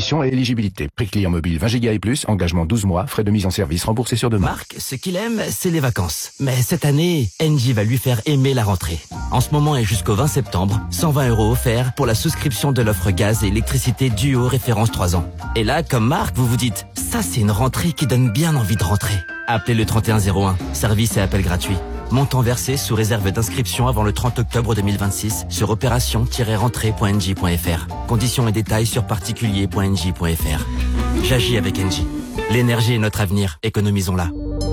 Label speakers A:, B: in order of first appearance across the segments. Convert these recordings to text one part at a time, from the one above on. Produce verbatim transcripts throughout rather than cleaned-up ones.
A: conditions et éligibilité. Prix client mobile vingt giga et plus, engagement douze mois, frais de mise en service remboursés sur demande.
B: Marc, ce qu'il aime, c'est les vacances. Mais cette année, Engie va lui faire aimer la rentrée. En ce moment et jusqu'au vingt septembre, cent vingt euros offerts pour la souscription de l'offre gaz et électricité Duo référence trois ans. Et là, comme Marc, vous vous dites, ça c'est une rentrée qui donne bien envie de rentrer. Appelez le trente et un zéro un, service et appel gratuit. Montant versé sous réserve d'inscription avant le trente octobre deux mille vingt-six sur opération tiret rentrée point engie point f r. Conditions et détails sur particulier point engie point f r. J'agis avec Engie. L'énergie est notre avenir, économisons-la.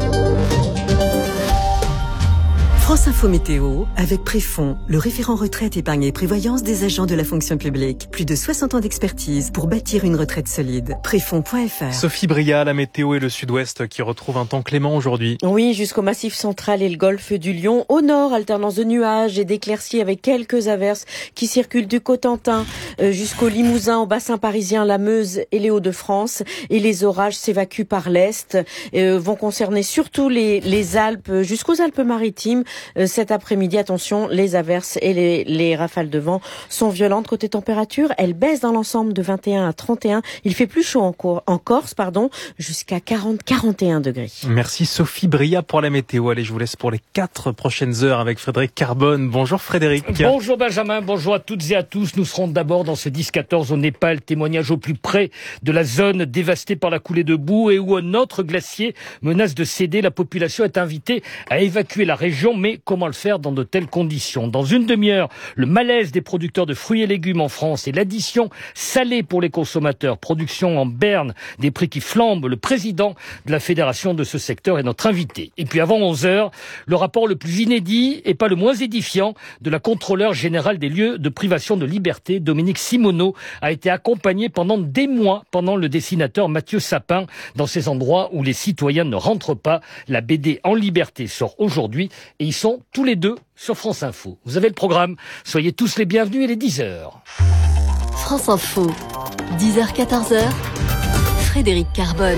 C: France Info Météo avec Préfond, le référent retraite, épargne et prévoyance des agents de la fonction publique. Plus de soixante ans d'expertise pour bâtir une retraite solide. Préfond point f r.
D: Sophie Bria, la météo et le sud-ouest qui retrouvent un temps clément aujourd'hui.
E: Oui, jusqu'au massif central et le golfe du Lion. Au nord, alternance de nuages et d'éclaircies avec quelques averses qui circulent du Cotentin euh, jusqu'au Limousin, au bassin parisien, la Meuse et les Hauts-de-France. Et les orages s'évacuent par l'est, euh, vont concerner surtout les, les Alpes jusqu'aux Alpes-Maritimes. Cet après-midi, attention, les averses et les, les rafales de vent sont violentes. Côté température, elles baissent dans l'ensemble de vingt et un à trente et un. Il fait plus chaud en, Cor- en Corse, pardon, jusqu'à quarante à quarante et un degrés.
D: Merci Sophie Bria pour la météo. Allez, je vous laisse pour les quatre prochaines heures avec Frédéric Carbone. Bonjour Frédéric.
F: Bonjour Benjamin, bonjour à toutes et à tous. Nous serons d'abord dans ce dix quatorze au Népal, témoignage au plus près de la zone dévastée par la coulée de boue et où un autre glacier menace de céder. La population est invitée à évacuer la région, mais comment le faire dans de telles conditions? Dans une demi-heure, le malaise des producteurs de fruits et légumes en France et l'addition salée pour les consommateurs. Production en berne, des prix qui flambent. Le président de la fédération de ce secteur est notre invité. Et puis avant onze heures, le rapport le plus inédit et pas le moins édifiant de la contrôleure générale des lieux de privation de liberté, Dominique Simoneau, a été accompagné pendant des mois pendant le dessinateur Mathieu Sapin dans ces endroits où les citoyens ne rentrent pas. La B D En Liberté sort aujourd'hui et ils sont tous les deux sur France Info. Vous avez le programme, soyez tous les bienvenus, il est dix heures.
G: France Info, dix heures quatorze heures, Frédéric Carbone.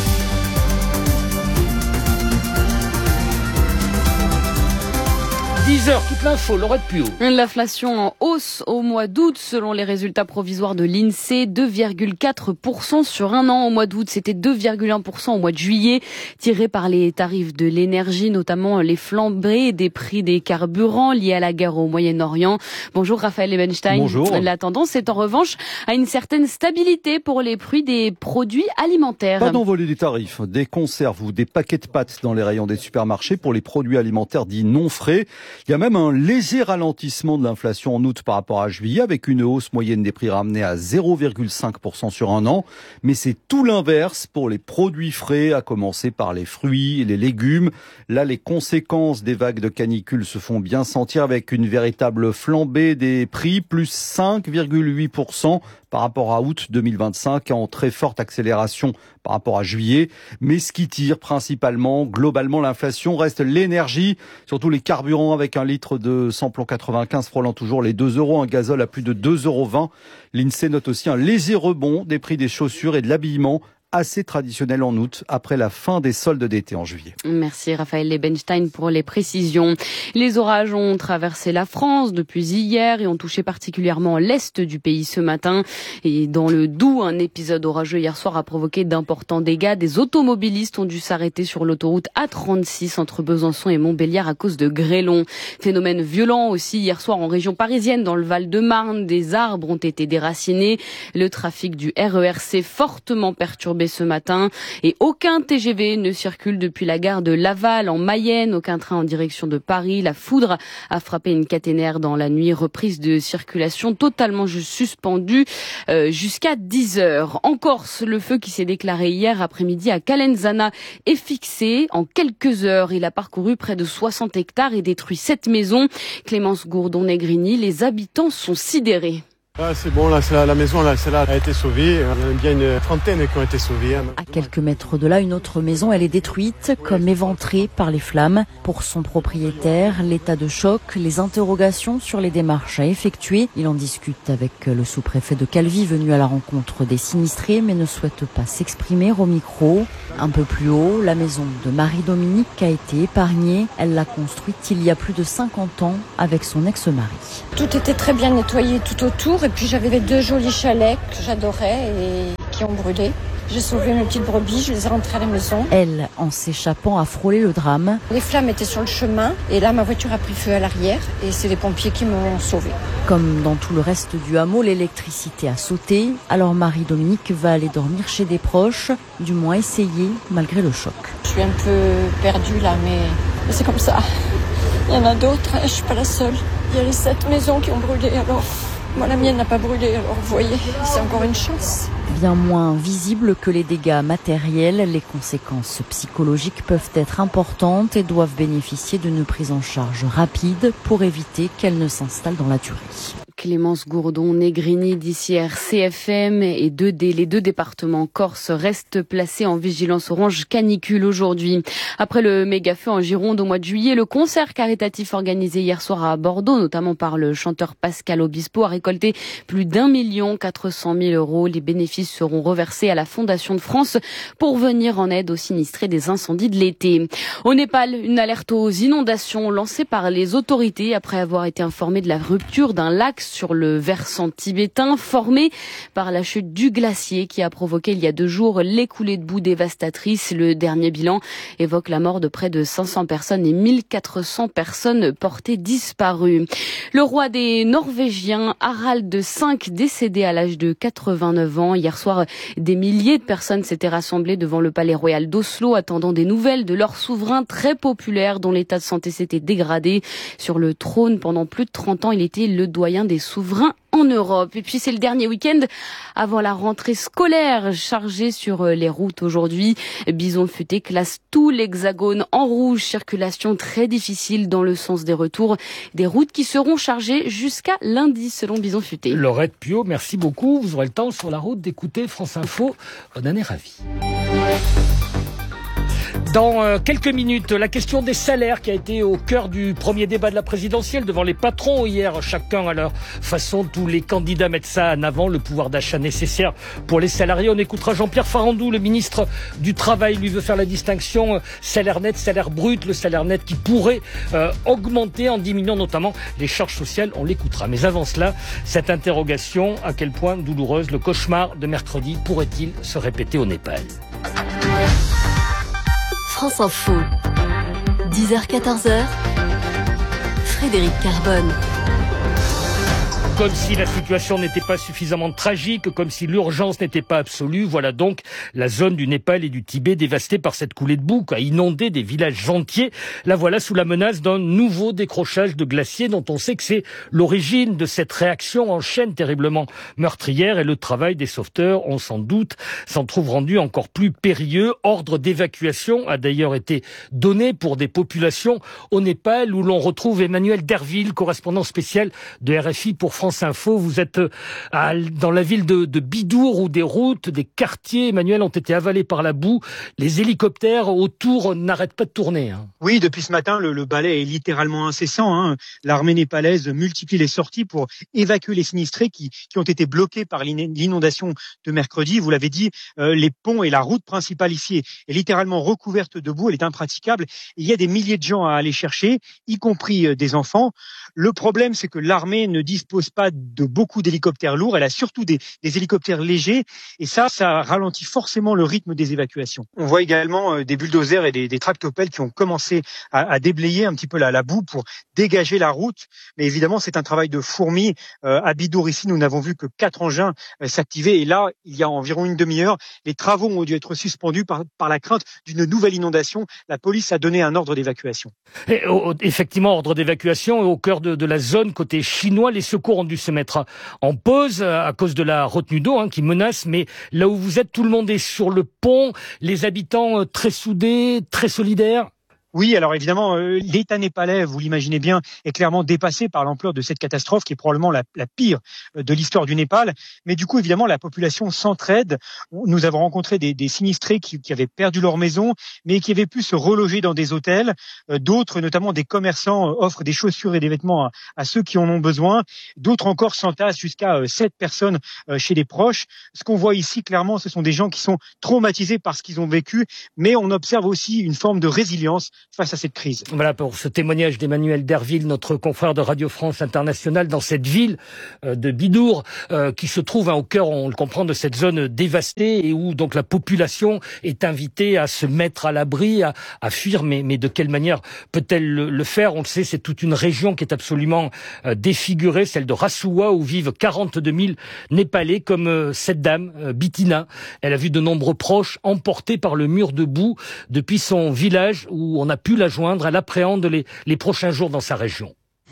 F: dix heures, toute l'info, Laurette Puot.
H: L'inflation en hausse au mois d'août, selon les résultats provisoires de l'INSEE, deux virgule quatre pour cent sur un an. Au mois d'août, c'était deux virgule un pour cent au mois de juillet, tiré par les tarifs de l'énergie, notamment les flambées des prix des carburants liés à la guerre au Moyen-Orient. Bonjour Raphaël Ebenstein.
D: Bonjour.
H: La tendance est en revanche à une certaine stabilité pour les prix des produits alimentaires.
I: Pas d'envolée des tarifs, des conserves ou des paquets de pâtes dans les rayons des supermarchés pour les produits alimentaires dits non frais. Il y a même un léger ralentissement de l'inflation en août par rapport à juillet, avec une hausse moyenne des prix ramenée à zéro virgule cinq pour cent sur un an. Mais c'est tout l'inverse pour les produits frais, à commencer par les fruits et les légumes. Là, les conséquences des vagues de canicule se font bien sentir, avec une véritable flambée des prix, plus cinq virgule huit pour cent par rapport à août deux mille vingt-cinq, en très forte accélération par rapport à juillet. Mais ce qui tire principalement, globalement, l'inflation reste l'énergie, surtout les carburants, avec un litre de samplon quatre-vingt-quinze frôlant toujours les deux euros, un gazole à plus de deux euros vingt. L'INSEE note aussi un léger rebond des prix des chaussures et de l'habillement, assez traditionnel en août, après la fin des soldes d'été en juillet.
H: Merci Raphaël Ebenstein pour les précisions. Les orages ont traversé la France depuis hier et ont touché particulièrement l'est du pays ce matin. Et dans le Doubs, un épisode orageux hier soir a provoqué d'importants dégâts. Des automobilistes ont dû s'arrêter sur l'autoroute A trente-six entre Besançon et Montbéliard à cause de grêlons. Phénomène violent aussi hier soir en région parisienne, dans le Val-de-Marne. Des arbres ont été déracinés. Le trafic du R E R C fortement perturbé ce matin et aucun T G V ne circule depuis la gare de Laval en Mayenne, aucun train en direction de Paris. La foudre a frappé une caténaire dans la nuit, reprise de circulation totalement suspendue euh, jusqu'à dix heures. En Corse, le feu qui s'est déclaré hier après-midi à Calenzana est fixé. En quelques heures, il a parcouru près de soixante hectares et détruit sept maisons. Clémence Gourdon-Negrini, les habitants sont sidérés.
J: Ah, c'est bon, là, c'est la, la maison, là, celle-là a été sauvée. Il y en a bien une trentaine qui ont été sauvées. Hein.
K: À quelques mètres de là, une autre maison, elle est détruite, comme éventrée par les flammes. Pour son propriétaire, l'état de choc, les interrogations sur les démarches à effectuer. Il en discute avec le sous-préfet de Calvi, venu à la rencontre des sinistrés, mais ne souhaite pas s'exprimer au micro. Un peu plus haut, la maison de Marie-Dominique a été épargnée. Elle l'a construite il y a plus de cinquante ans avec son ex-mari.
L: Tout était très bien nettoyé tout autour. Et puis j'avais les deux jolis chalets que j'adorais et qui ont brûlé. J'ai sauvé mes petites brebis, je les ai rentrées à la maison.
K: Elle, en s'échappant, a frôlé le drame.
L: Les flammes étaient sur le chemin et là ma voiture a pris feu à l'arrière et c'est les pompiers qui m'ont sauvée.
K: Comme dans tout le reste du hameau, l'électricité a sauté. Alors Marie-Dominique va aller dormir chez des proches, du moins essayer malgré le choc.
L: Je suis un peu perdue là mais c'est comme ça. Il y en a d'autres, hein, je suis pas la seule. Il y a les sept maisons qui ont brûlé alors... Moi, la mienne n'a pas brûlé, alors vous voyez, c'est encore une chance.
K: Bien moins visible que les dégâts matériels, les conséquences psychologiques peuvent être importantes et doivent bénéficier d'une prise en charge rapide pour éviter qu'elles ne s'installent dans la durée.
H: Clémence Gourdon-Negrini d'ici R C F M et deux des, les deux départements corse restent placés en vigilance orange canicule aujourd'hui. Après le méga-feu en Gironde au mois de juillet, le concert caritatif organisé hier soir à Bordeaux, notamment par le chanteur Pascal Obispo, a récolté plus d'un million quatre cent mille euros. Les bénéfices seront reversés à la Fondation de France pour venir en aide aux sinistrés des incendies de l'été. Au Népal, une alerte aux inondations lancée par les autorités après avoir été informées de la rupture d'un lac sur le versant tibétain formé par la chute du glacier qui a provoqué il y a deux jours les coulées de boue dévastatrices. Le dernier bilan évoque la mort de près de cinq cents personnes et mille quatre cents personnes portées disparues. Le roi des Norvégiens, Harald cinq, décédé à l'âge de quatre-vingt-neuf ans. Hier soir, des milliers de personnes s'étaient rassemblées devant le palais royal d'Oslo, attendant des nouvelles de leur souverain très populaire dont l'état de santé s'était dégradé. Sur le trône pendant plus de trente ans, il était le doyen des souverains en Europe. Et puis c'est le dernier week-end avant la rentrée scolaire chargée sur les routes aujourd'hui. Bison Futé classe tout l'hexagone en rouge. Circulation très difficile dans le sens des retours. Des routes qui seront chargées jusqu'à lundi selon Bison Futé.
F: Laurette Piot, merci beaucoup. Vous aurez le temps sur la route d'écouter France Info. On en est ravis. Dans euh, quelques minutes, la question des salaires qui a été au cœur du premier débat de la présidentielle devant les patrons hier, chacun à leur façon, tous les candidats mettent ça en avant, le pouvoir d'achat nécessaire pour les salariés. On écoutera Jean-Pierre Farandou, le ministre du Travail, lui veut faire la distinction euh, salaire net, salaire brut, le salaire net qui pourrait euh, augmenter en diminuant notamment les charges sociales, on l'écoutera. Mais avant cela, cette interrogation, à quel point douloureuse le cauchemar de mercredi pourrait-il se répéter au Népal ?
G: France Info, dix heures quatorze heures, Frédéric Carbone.
F: Comme si la situation n'était pas suffisamment tragique, comme si l'urgence n'était pas absolue, voilà donc la zone du Népal et du Tibet dévastée par cette coulée de boue qui a inondé des villages entiers. La voilà sous la menace d'un nouveau décrochage de glaciers dont on sait que c'est l'origine de cette réaction en chaîne terriblement meurtrière, et le travail des sauveteurs, on s'en doute, s'en trouve rendu encore plus périlleux. Ordre d'évacuation a d'ailleurs été donné pour des populations au Népal où l'on retrouve Emmanuel Derville, correspondant spécial de R F I pour France Info. Vous êtes à, dans la ville de, de Bidour où des routes, des quartiers, Emmanuel, ont été avalés par la boue. Les hélicoptères autour n'arrêtent pas de tourner. Hein.
M: Oui, depuis ce matin, le, le balai est littéralement incessant. Hein. L'armée népalaise multiplie les sorties pour évacuer les sinistrés qui, qui ont été bloqués par l'inondation de mercredi. Vous l'avez dit, euh, les ponts et la route principale ici est, est littéralement recouverte de boue. Elle est impraticable. Il y a des milliers de gens à aller chercher, y compris euh, des enfants. Le problème, c'est que l'armée ne dispose pas de beaucoup d'hélicoptères lourds, elle a surtout des, des hélicoptères légers, et ça, ça ralentit forcément le rythme des évacuations. On voit également euh, des bulldozers et des, des tractopelles qui ont commencé à, à déblayer un petit peu la, la boue pour dégager la route, mais évidemment, c'est un travail de fourmi. Euh, à Bidour, ici, nous n'avons vu que quatre engins euh, s'activer, et là, il y a environ une demi-heure, les travaux ont dû être suspendus par, par la crainte d'une nouvelle inondation. La police a donné un ordre d'évacuation.
F: Et, oh, effectivement, ordre d'évacuation, et au cœur de, de la zone côté chinois, les secours ont dû se mettre en pause à cause de la retenue d'eau hein, qui menace, mais là où vous êtes, tout le monde est sur le pont, les habitants très soudés, très solidaires.
M: Oui, alors évidemment, euh, l'État népalais, vous l'imaginez bien, est clairement dépassé par l'ampleur de cette catastrophe qui est probablement la, la pire de l'histoire du Népal. Mais du coup, évidemment, la population s'entraide. Nous avons rencontré des, des sinistrés qui, qui avaient perdu leur maison, mais qui avaient pu se reloger dans des hôtels. Euh, d'autres, notamment des commerçants, euh, offrent des chaussures et des vêtements à, à ceux qui en ont besoin. D'autres encore s'entassent jusqu'à euh, sept personnes euh, chez des proches. Ce qu'on voit ici, clairement, ce sont des gens qui sont traumatisés par ce qu'ils ont vécu, mais on observe aussi une forme de résilience face à cette crise.
F: Voilà pour ce témoignage d'Emmanuel Derville, notre confrère de Radio France Internationale, dans cette ville euh, de Bidour, euh, qui se trouve hein, au cœur, on le comprend, de cette zone dévastée et où donc la population est invitée à se mettre à l'abri, à, à fuir. Mais, mais de quelle manière peut-elle le, le faire? On le sait, c'est toute une région qui est absolument euh, défigurée, celle de Rassoua, où vivent quarante-deux mille Népalais, comme euh, cette dame, euh, Bitina. Elle a vu de nombreux proches emportés par le mur de boue depuis son village où on a pu la joindre. Elle appréhende les, les prochains jours dans sa région.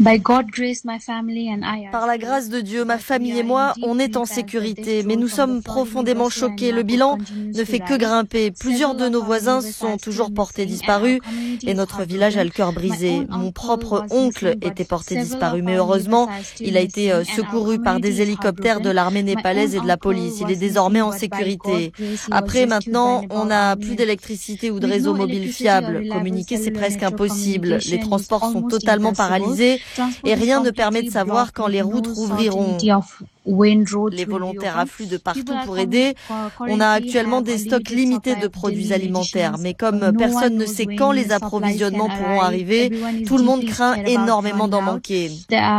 N: Par la grâce de Dieu, ma famille et moi, on est en sécurité, mais nous sommes profondément choqués. Le bilan ne fait que grimper. Plusieurs de nos voisins sont toujours portés disparus et notre village a le cœur brisé. Mon propre oncle était porté disparu, mais heureusement, il a été secouru par des hélicoptères de l'armée népalaise et de la police. Il est désormais en sécurité. Après, maintenant, on n'a plus d'électricité ou de réseau mobile fiable. Communiquer, c'est presque impossible. Les transports sont totalement paralysés. Et rien ne permet de savoir quand les routes rouvriront. Les volontaires affluent de partout pour aider. On a actuellement des stocks limités de produits alimentaires, mais comme personne ne sait quand les approvisionnements pourront arriver, tout le monde craint énormément d'en manquer.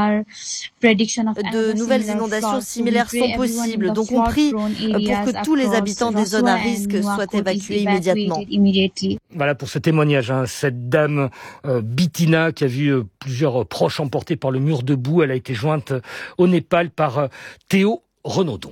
N: De nouvelles inondations similaires sont possibles, donc on prie pour que tous les habitants des zones à risque soient évacués immédiatement.
F: Voilà pour ce témoignage, hein. Cette dame euh, Bitina qui a vu euh, plusieurs euh, proches emportés par le mur de boue, elle a été jointe euh, au Népal par euh, Théo Renaudon.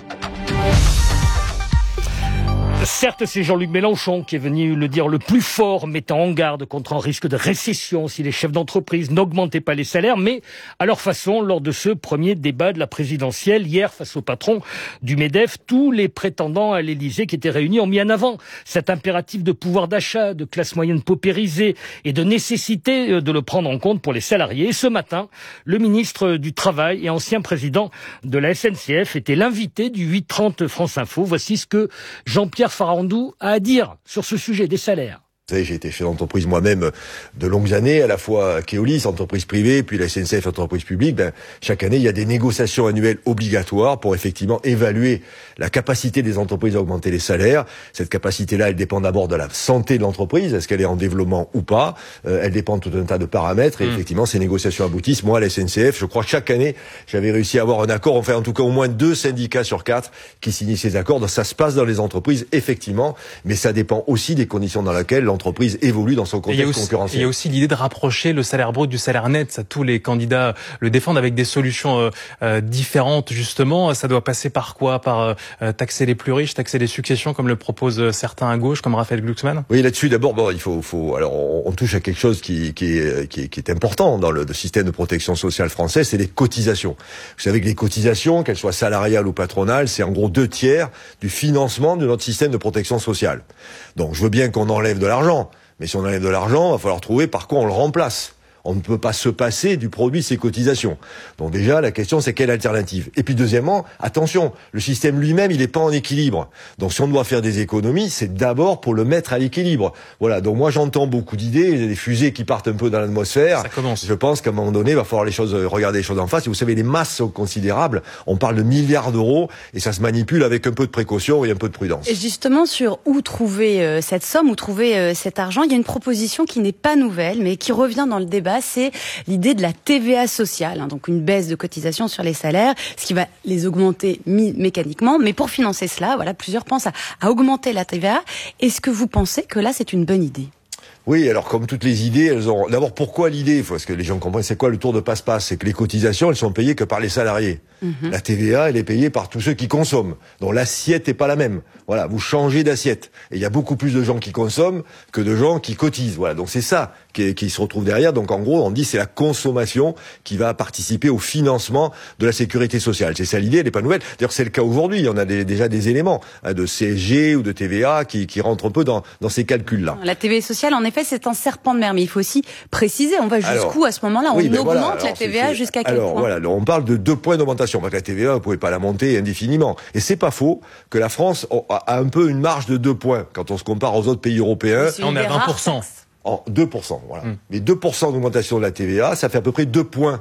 F: Certes, c'est Jean-Luc Mélenchon qui est venu le dire le plus fort, mettant en garde contre un risque de récession si les chefs d'entreprise n'augmentaient pas les salaires, mais à leur façon, lors de ce premier débat de la présidentielle, hier, face au patron du MEDEF, tous les prétendants à l'Élysée qui étaient réunis ont mis en avant cet impératif de pouvoir d'achat, de classe moyenne paupérisée et de nécessité de le prendre en compte pour les salariés. Et ce matin, le ministre du Travail et ancien président de la S N C F était l'invité du huit trente France Info. Voici ce que Jean-Pierre Farandou a à dire sur ce sujet des salaires.
O: Vous savez, j'ai été chef d'entreprise moi-même de longues années, à la fois Keolis, entreprise privée, puis la S N C F, entreprise publique. Ben, chaque année, il y a des négociations annuelles obligatoires pour effectivement évaluer la capacité des entreprises à augmenter les salaires. Cette capacité-là, elle dépend d'abord de la santé de l'entreprise, est-ce qu'elle est en développement ou pas. Euh, elle dépend de tout un tas de paramètres et mmh. effectivement, ces négociations aboutissent. Moi, à la S N C F, je crois que chaque année, j'avais réussi à avoir un accord, enfin en tout cas au moins deux syndicats sur quatre qui signent ces accords. Donc, ça se passe dans les entreprises, effectivement, mais ça dépend aussi des conditions dans lesquelles l'entreprise évolue dans son contexte
D: aussi,
O: concurrentiel.
D: Il y a aussi l'idée de rapprocher le salaire brut du salaire net. Ça, tous les candidats le défendent avec des solutions euh, euh, différentes, justement. Ça doit passer par quoi? Par euh, taxer les plus riches, taxer les successions, comme le proposent certains à gauche, comme Raphaël Glucksmann?
O: Oui, là-dessus, d'abord, bon, il faut, faut, alors, on, on touche à quelque chose qui, qui, est, qui, est, qui est important dans le, le système de protection sociale français, c'est les cotisations. Vous savez que les cotisations, qu'elles soient salariales ou patronales, c'est en gros deux tiers du financement de notre système de protection sociale. Donc, je veux bien qu'on enlève de l'argent. Mais si on enlève de l'argent, il va falloir trouver par quoi on le remplace. On ne peut pas se passer du produit de ces cotisations. Donc déjà, la question, c'est quelle alternative? Et puis deuxièmement, attention, le système lui-même, il n'est pas en équilibre. Donc si on doit faire des économies, c'est d'abord pour le mettre à l'équilibre. Voilà, donc moi j'entends beaucoup d'idées, il y a des fusées qui partent un peu dans l'atmosphère.
D: Ça commence.
O: Je pense qu'à un moment donné, il va falloir les choses, regarder les choses en face. Et vous savez, les masses sont considérables. On parle de milliards d'euros et ça se manipule avec un peu de précaution et un peu de prudence.
P: Et justement, sur où trouver euh, cette somme, où trouver euh, cet argent, il y a une proposition qui n'est pas nouvelle, mais qui revient dans le débat. C'est l'idée de la T V A sociale, hein, donc une baisse de cotisation sur les salaires, ce qui va les augmenter mi- mécaniquement. Mais pour financer cela, voilà, plusieurs pensent à, à augmenter la T V A. Est-ce que vous pensez que là, c'est une bonne idée ?
O: Oui, alors comme toutes les idées, elles ont... D'abord, pourquoi l'idée? Parce que les gens comprennent, c'est quoi le tour de passe-passe? C'est que les cotisations, elles sont payées que par les salariés. Mmh. La T V A, elle est payée par tous ceux qui consomment. Donc l'assiette n'est pas la même. Voilà, vous changez d'assiette. Et il y a beaucoup plus de gens qui consomment que de gens qui cotisent. Voilà, donc c'est ça qui, qui se retrouve derrière. Donc en gros, on dit c'est la consommation qui va participer au financement de la sécurité sociale. C'est ça l'idée, elle n'est pas nouvelle. D'ailleurs, c'est le cas aujourd'hui. On a des, déjà des éléments hein, de C S G ou de T V A qui, qui rentrent un peu dans, dans ces calculs-là.
P: La T V A sociale, en effet, c'est un serpent de mer. Mais il faut aussi préciser, on va jusqu'où à ce moment-là? On oui, ben augmente voilà. Alors, la T V A c'est, jusqu'à quel
O: alors,
P: point?
O: Voilà, on parle de deux points d'augmentation. Parce que la T V A, vous pouvez pas la monter indéfiniment. Et c'est pas faux que la France a un peu une marge de deux points quand on se compare aux autres pays européens.
D: On est à vingt pour cent.
O: En deux pour cent, voilà. Hum. Mais deux pour cent d'augmentation de la T V A, ça fait à peu près deux points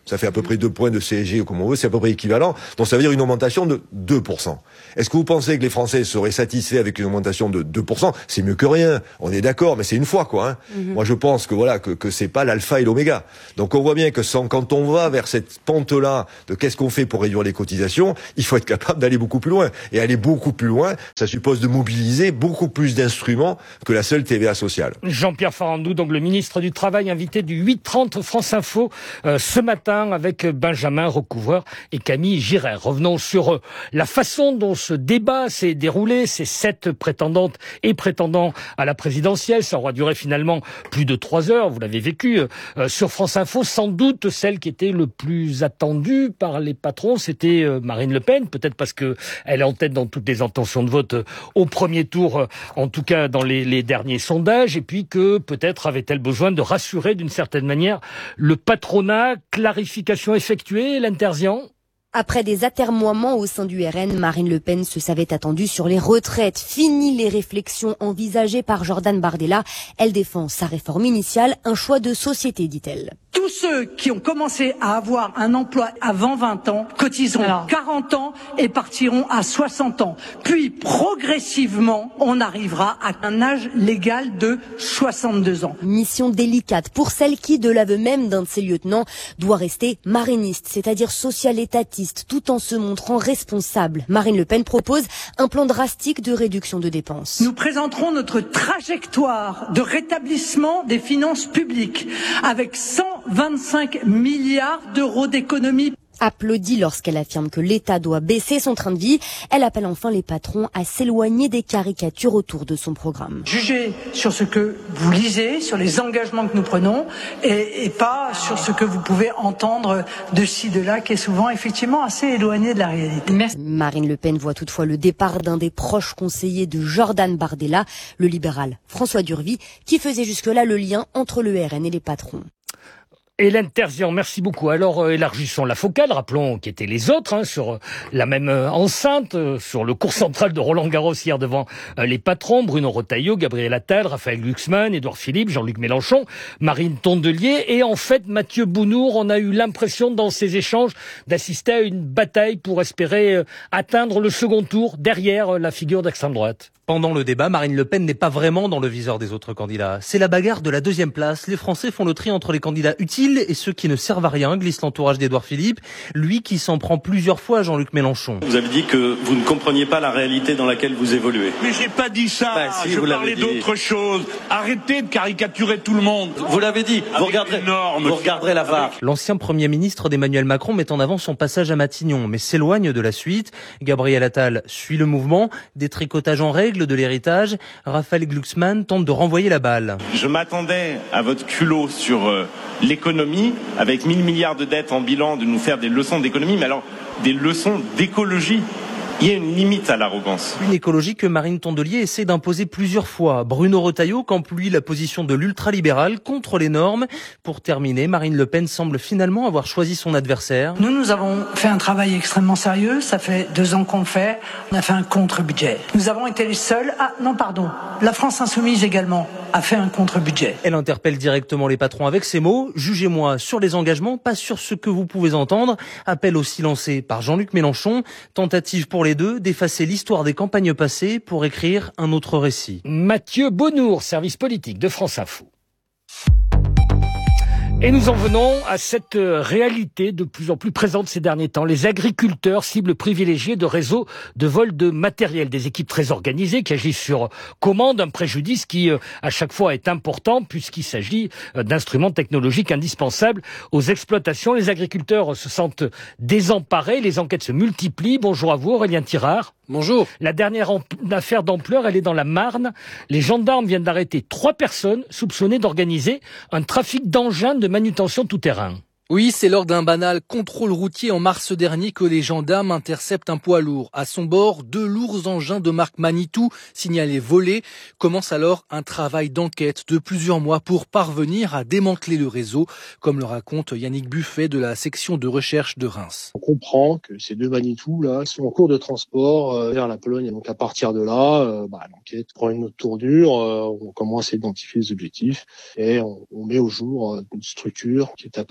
O: Ça fait à peu près deux points de C S G, comme on veut, c'est à peu près équivalent. Donc ça veut dire une augmentation de deux pour cent. Est-ce que vous pensez que les Français seraient satisfaits avec une augmentation de deux pour cent? C'est mieux que rien. On est d'accord, mais c'est une fois, quoi. Hein. Mm-hmm. Moi, je pense que voilà, que, que c'est pas l'alpha et l'oméga. Donc on voit bien que sans, quand on va vers cette pente-là de qu'est-ce qu'on fait pour réduire les cotisations, il faut être capable d'aller beaucoup plus loin. Et aller beaucoup plus loin, ça suppose de mobiliser beaucoup plus d'instruments que la seule T V A sociale.
F: Jean-Pierre Farandou, donc le ministre du Travail, invité du huit trente France Info euh, ce matin avec Benjamin Recouvreur et Camille Giret. Revenons sur euh, la façon dont ce débat s'est déroulé. Ces sept prétendantes et prétendants à la présidentielle, ça aura duré finalement plus de trois heures. Vous l'avez vécu euh, sur France Info. Sans doute celle qui était le plus attendue par les patrons, c'était euh, Marine Le Pen. Peut-être parce que elle est en tête dans toutes les intentions de vote euh, au premier tour, euh, en tout cas dans les, les derniers sondages. Et puis que peut-être avait-elle besoin de rassurer d'une certaine manière le patronat. Clarification effectuée, l'intervient.
Q: Après des atermoiements au sein du R N, Marine Le Pen se savait attendue sur les retraites. Fini les réflexions envisagées par Jordan Bardella. Elle défend sa réforme initiale, un choix de société, dit-elle.
R: Tous ceux qui ont commencé à avoir un emploi avant vingt ans cotiseront Alors. quarante ans et partiront à soixante ans. Puis, progressivement, on arrivera à un âge légal de soixante-deux ans.
Q: Mission délicate pour celle qui, de l'aveu même d'un de ses lieutenants, doit rester mariniste, c'est-à-dire social-étatiste, tout en se montrant responsable. Marine Le Pen propose un plan drastique de réduction de dépenses.
R: Nous présenterons notre trajectoire de rétablissement des finances publiques avec cent vingt-cinq milliards d'euros d'économies.
Q: Applaudit lorsqu'elle affirme que l'État doit baisser son train de vie. Elle appelle enfin les patrons à s'éloigner des caricatures autour de son programme.
R: Jugez sur ce que vous lisez, sur les engagements que nous prenons et, et pas sur ce que vous pouvez entendre de ci, de là, qui est souvent effectivement assez éloigné de la réalité.
Q: Merci. Marine Le Pen voit toutefois le départ d'un des proches conseillers de Jordan Bardella, le libéral François Durvy, qui faisait jusque-là le lien entre le R N et les patrons.
F: Hélène Terzian, merci beaucoup. Alors, euh, élargissons la focale, rappelons qui étaient les autres, hein, sur euh, la même euh, enceinte, euh, sur le cours central de Roland-Garros hier devant euh, les patrons, Bruno Retailleau, Gabriel Attal, Raphaël Glucksmann, Édouard Philippe, Jean-Luc Mélenchon, Marine Tondelier, et en fait, Mathieu Bounour. On a eu l'impression, dans ces échanges, d'assister à une bataille pour espérer euh, atteindre le second tour, derrière euh, la figure d'extrême droite.
S: Pendant le débat, Marine Le Pen n'est pas vraiment dans le viseur des autres candidats. C'est la bagarre de la deuxième place. Les Français font le tri entre les candidats utiles et ceux qui ne servent à rien, glisse l'entourage d'Édouard Philippe, lui qui s'en prend plusieurs fois à Jean-Luc Mélenchon.
T: Vous avez dit que vous ne compreniez pas la réalité dans laquelle vous évoluez.
U: Mais j'ai pas dit ça,
T: bah, si,
U: je parlais d'autre chose. Arrêtez de caricaturer tout le monde.
T: Vous l'avez dit, vous regarderez, vous regarderez la V A R.
S: L'ancien Premier ministre d'Emmanuel Macron met en avant son passage à Matignon, mais s'éloigne de la suite. Gabriel Attal suit le mouvement, détricotage en règle de l'héritage. Raphaël Glucksmann tente de renvoyer la balle.
T: Je m'attendais à votre culot sur euh, l'économie, avec mille milliards de dettes en bilan, de nous faire des leçons d'économie, mais alors des leçons d'écologie. Il y a une limite à l'arrogance.
S: Une écologie que Marine Tondelier essaie d'imposer plusieurs fois. Bruno Retailleau campe lui la position de l'ultralibéral contre les normes. Pour terminer, Marine Le Pen semble finalement avoir choisi son adversaire.
R: Nous, nous avons fait un travail extrêmement sérieux. Ça fait deux ans qu'on le fait. On a fait un contre-budget. Nous avons été les seuls... Ah, non, pardon. La France Insoumise également a fait un contre-budget.
S: Elle interpelle directement les patrons avec ces mots. Jugez-moi sur les engagements, pas sur ce que vous pouvez entendre. Appel aussi lancé par Jean-Luc Mélenchon. Tentative pour les deux d'effacer l'histoire des campagnes passées pour écrire un autre récit.
F: Mathieu Bounour, service politique de France Info. Et nous en venons à cette réalité de plus en plus présente ces derniers temps. Les agriculteurs, cibles privilégiées de réseaux de vol de matériel. Des équipes très organisées qui agissent sur commande, un préjudice qui, à chaque fois, est important puisqu'il s'agit d'instruments technologiques indispensables aux exploitations. Les agriculteurs se sentent désemparés, les enquêtes se multiplient. Bonjour à vous, Aurélien Tirard.
V: Bonjour.
F: La dernière affaire d'ampleur, elle est dans la Marne. Les gendarmes viennent d'arrêter trois personnes soupçonnées d'organiser un trafic d'engins de manutention tout-terrain.
V: Oui, c'est lors d'un banal contrôle routier en mars dernier que les gendarmes interceptent un poids lourd. À son bord, deux lourds engins de marque Manitou, signalés volés. Commence alors un travail d'enquête de plusieurs mois pour parvenir à démanteler le réseau, comme le raconte Yannick Buffet de la section de recherche de Reims.
W: On comprend que ces deux Manitou là sont en cours de transport euh, vers la Pologne. Et donc à partir de là, euh, bah, l'enquête prend une autre tournure. Euh, on commence à identifier les objectifs et on, on met au jour euh, une structure qui est apparue orientée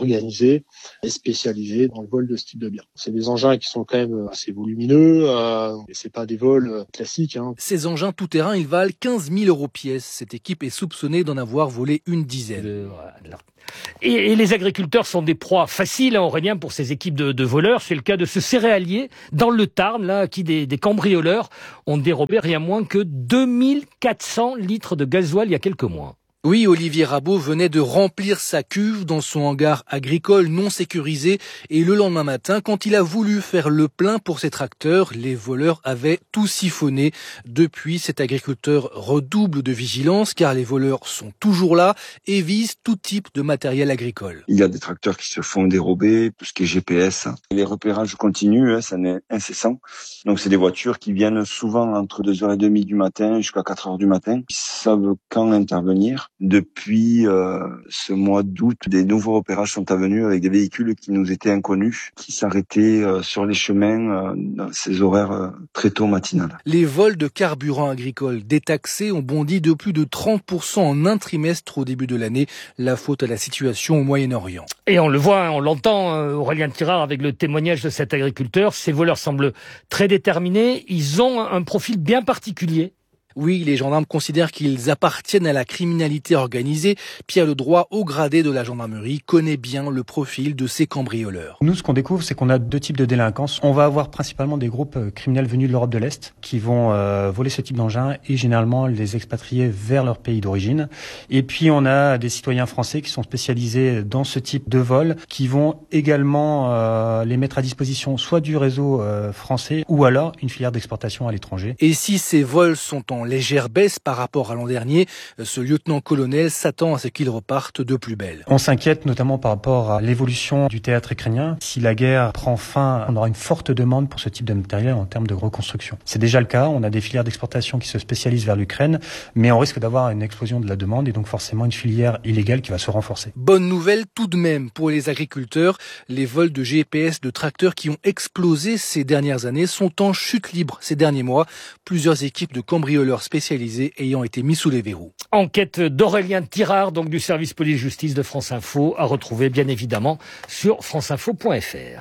W: organisés et spécialisés dans le vol de ce type de biens. C'est des engins qui sont quand même assez volumineux, euh, et c'est pas des vols classiques. Hein.
V: Ces engins tout-terrain, ils valent quinze mille euros pièce. Cette équipe est soupçonnée d'en avoir volé une dizaine.
F: Et, et les agriculteurs sont des proies faciles, hein, Aurélien, pour ces équipes de, de voleurs. C'est le cas de ce céréalier dans le Tarn, là, qui des, des cambrioleurs ont dérobé rien moins que deux mille quatre cents litres de gasoil il y a quelques mois.
V: Oui, Olivier Rabot venait de remplir sa cuve dans son hangar agricole non sécurisé et le lendemain matin, quand il a voulu faire le plein pour ses tracteurs, les voleurs avaient tout siphonné. Depuis, cet agriculteur redouble de vigilance car les voleurs sont toujours là et visent tout type de matériel agricole.
A: Il y a des tracteurs qui se font dérober, tout ce qui est G P S. Les repérages continuent, ça n'est incessant. Donc c'est des voitures qui viennent souvent entre deux heures trente du matin jusqu'à quatre heures du matin. Ils savent quand intervenir. Depuis euh, ce mois d'août, des nouveaux repérages sont venus avec des véhicules qui nous étaient inconnus, qui s'arrêtaient euh, sur les chemins euh, dans ces horaires euh, très tôt matinales.
V: Les vols de carburant agricole détaxés ont bondi de plus de trente pour cent en un trimestre au début de l'année. La faute à la situation au Moyen-Orient.
F: Et on le voit, on l'entend, Aurélien Tirard, avec le témoignage de cet agriculteur. Ces voleurs semblent très déterminés. Ils ont un profil bien particulier.
V: Oui, les gendarmes considèrent qu'ils appartiennent à la criminalité organisée. Pierre Ledroit, haut gradé de la gendarmerie, connaît bien le profil de ces cambrioleurs.
B: Nous, ce qu'on découvre, c'est qu'on a deux types de délinquance. On va avoir principalement des groupes criminels venus de l'Europe de l'Est qui vont euh, voler ce type d'engins et généralement les expatrier vers leur pays d'origine. Et puis, on a des citoyens français qui sont spécialisés dans ce type de vol qui vont également euh, les mettre à disposition soit du réseau euh, français ou alors une filière d'exportation à l'étranger.
V: Et si ces vols sont en légère baisse par rapport à l'an dernier, ce lieutenant-colonel s'attend à ce qu'ils repartent de plus belle.
B: On s'inquiète notamment par rapport à l'évolution du théâtre ukrainien. Si la guerre prend fin, on aura une forte demande pour ce type de matériel en termes de reconstruction. C'est déjà le cas, on a des filières d'exportation qui se spécialisent vers l'Ukraine, mais on risque d'avoir une explosion de la demande et donc forcément une filière illégale qui va se renforcer.
V: Bonne nouvelle tout de même pour les agriculteurs. Les vols de G P S de tracteurs qui ont explosé ces dernières années sont en chute libre ces derniers mois. Plusieurs équipes de cambrioleurs spécialisés ayant été mis sous les verrous.
F: Enquête d'Aurélien Tirard, donc du service police-justice de France Info, à retrouver bien évidemment sur franceinfo point f r.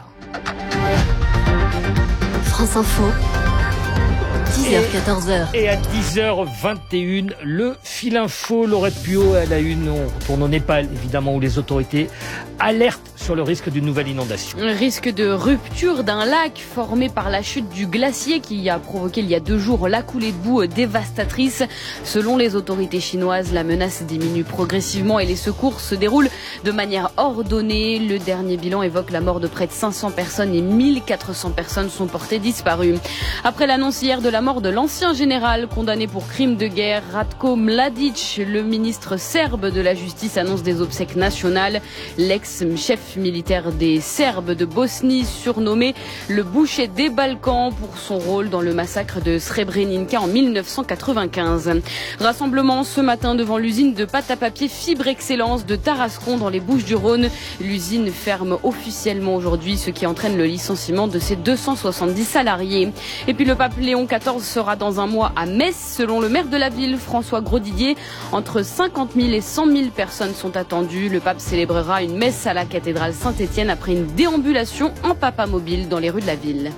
G: France Info, dix heures quatorze heures.
F: Et à dix heures vingt et une, le fil info, Laurette Puot à la une. On retourne au Népal, évidemment, où les autorités alertent sur le risque d'une nouvelle inondation.
H: Un risque de rupture d'un lac formé par la chute du glacier qui a provoqué il y a deux jours la coulée de boue dévastatrice. Selon les autorités chinoises, la menace diminue progressivement et les secours se déroulent de manière ordonnée. Le dernier bilan évoque la mort de près de cinq cents personnes et mille quatre cents personnes sont portées disparues. Après l'annonce hier de la mort de l'ancien général condamné pour crime de guerre, Ratko Mladic, le ministre serbe de la Justice annonce des obsèques nationales. L'ex-chef militaire des Serbes de Bosnie, surnommé le boucher des Balkans pour son rôle dans le massacre de Srebrenica en mille neuf cent quatre-vingt-quinze. Rassemblement ce matin devant l'usine de pâte à papier Fibre Excellence de Tarascon dans les Bouches-du-Rhône. L'usine ferme officiellement aujourd'hui, ce qui entraîne le licenciement de ses deux cent soixante-dix salariés. Et puis le pape Léon quatorze sera dans un mois à Metz. Selon le maire de la ville, François Grosdidier, entre cinquante mille et cent mille personnes sont attendues. Le pape célébrera une messe à la cathédrale Saint-Étienne après une déambulation en papa mobile dans les rues de la ville.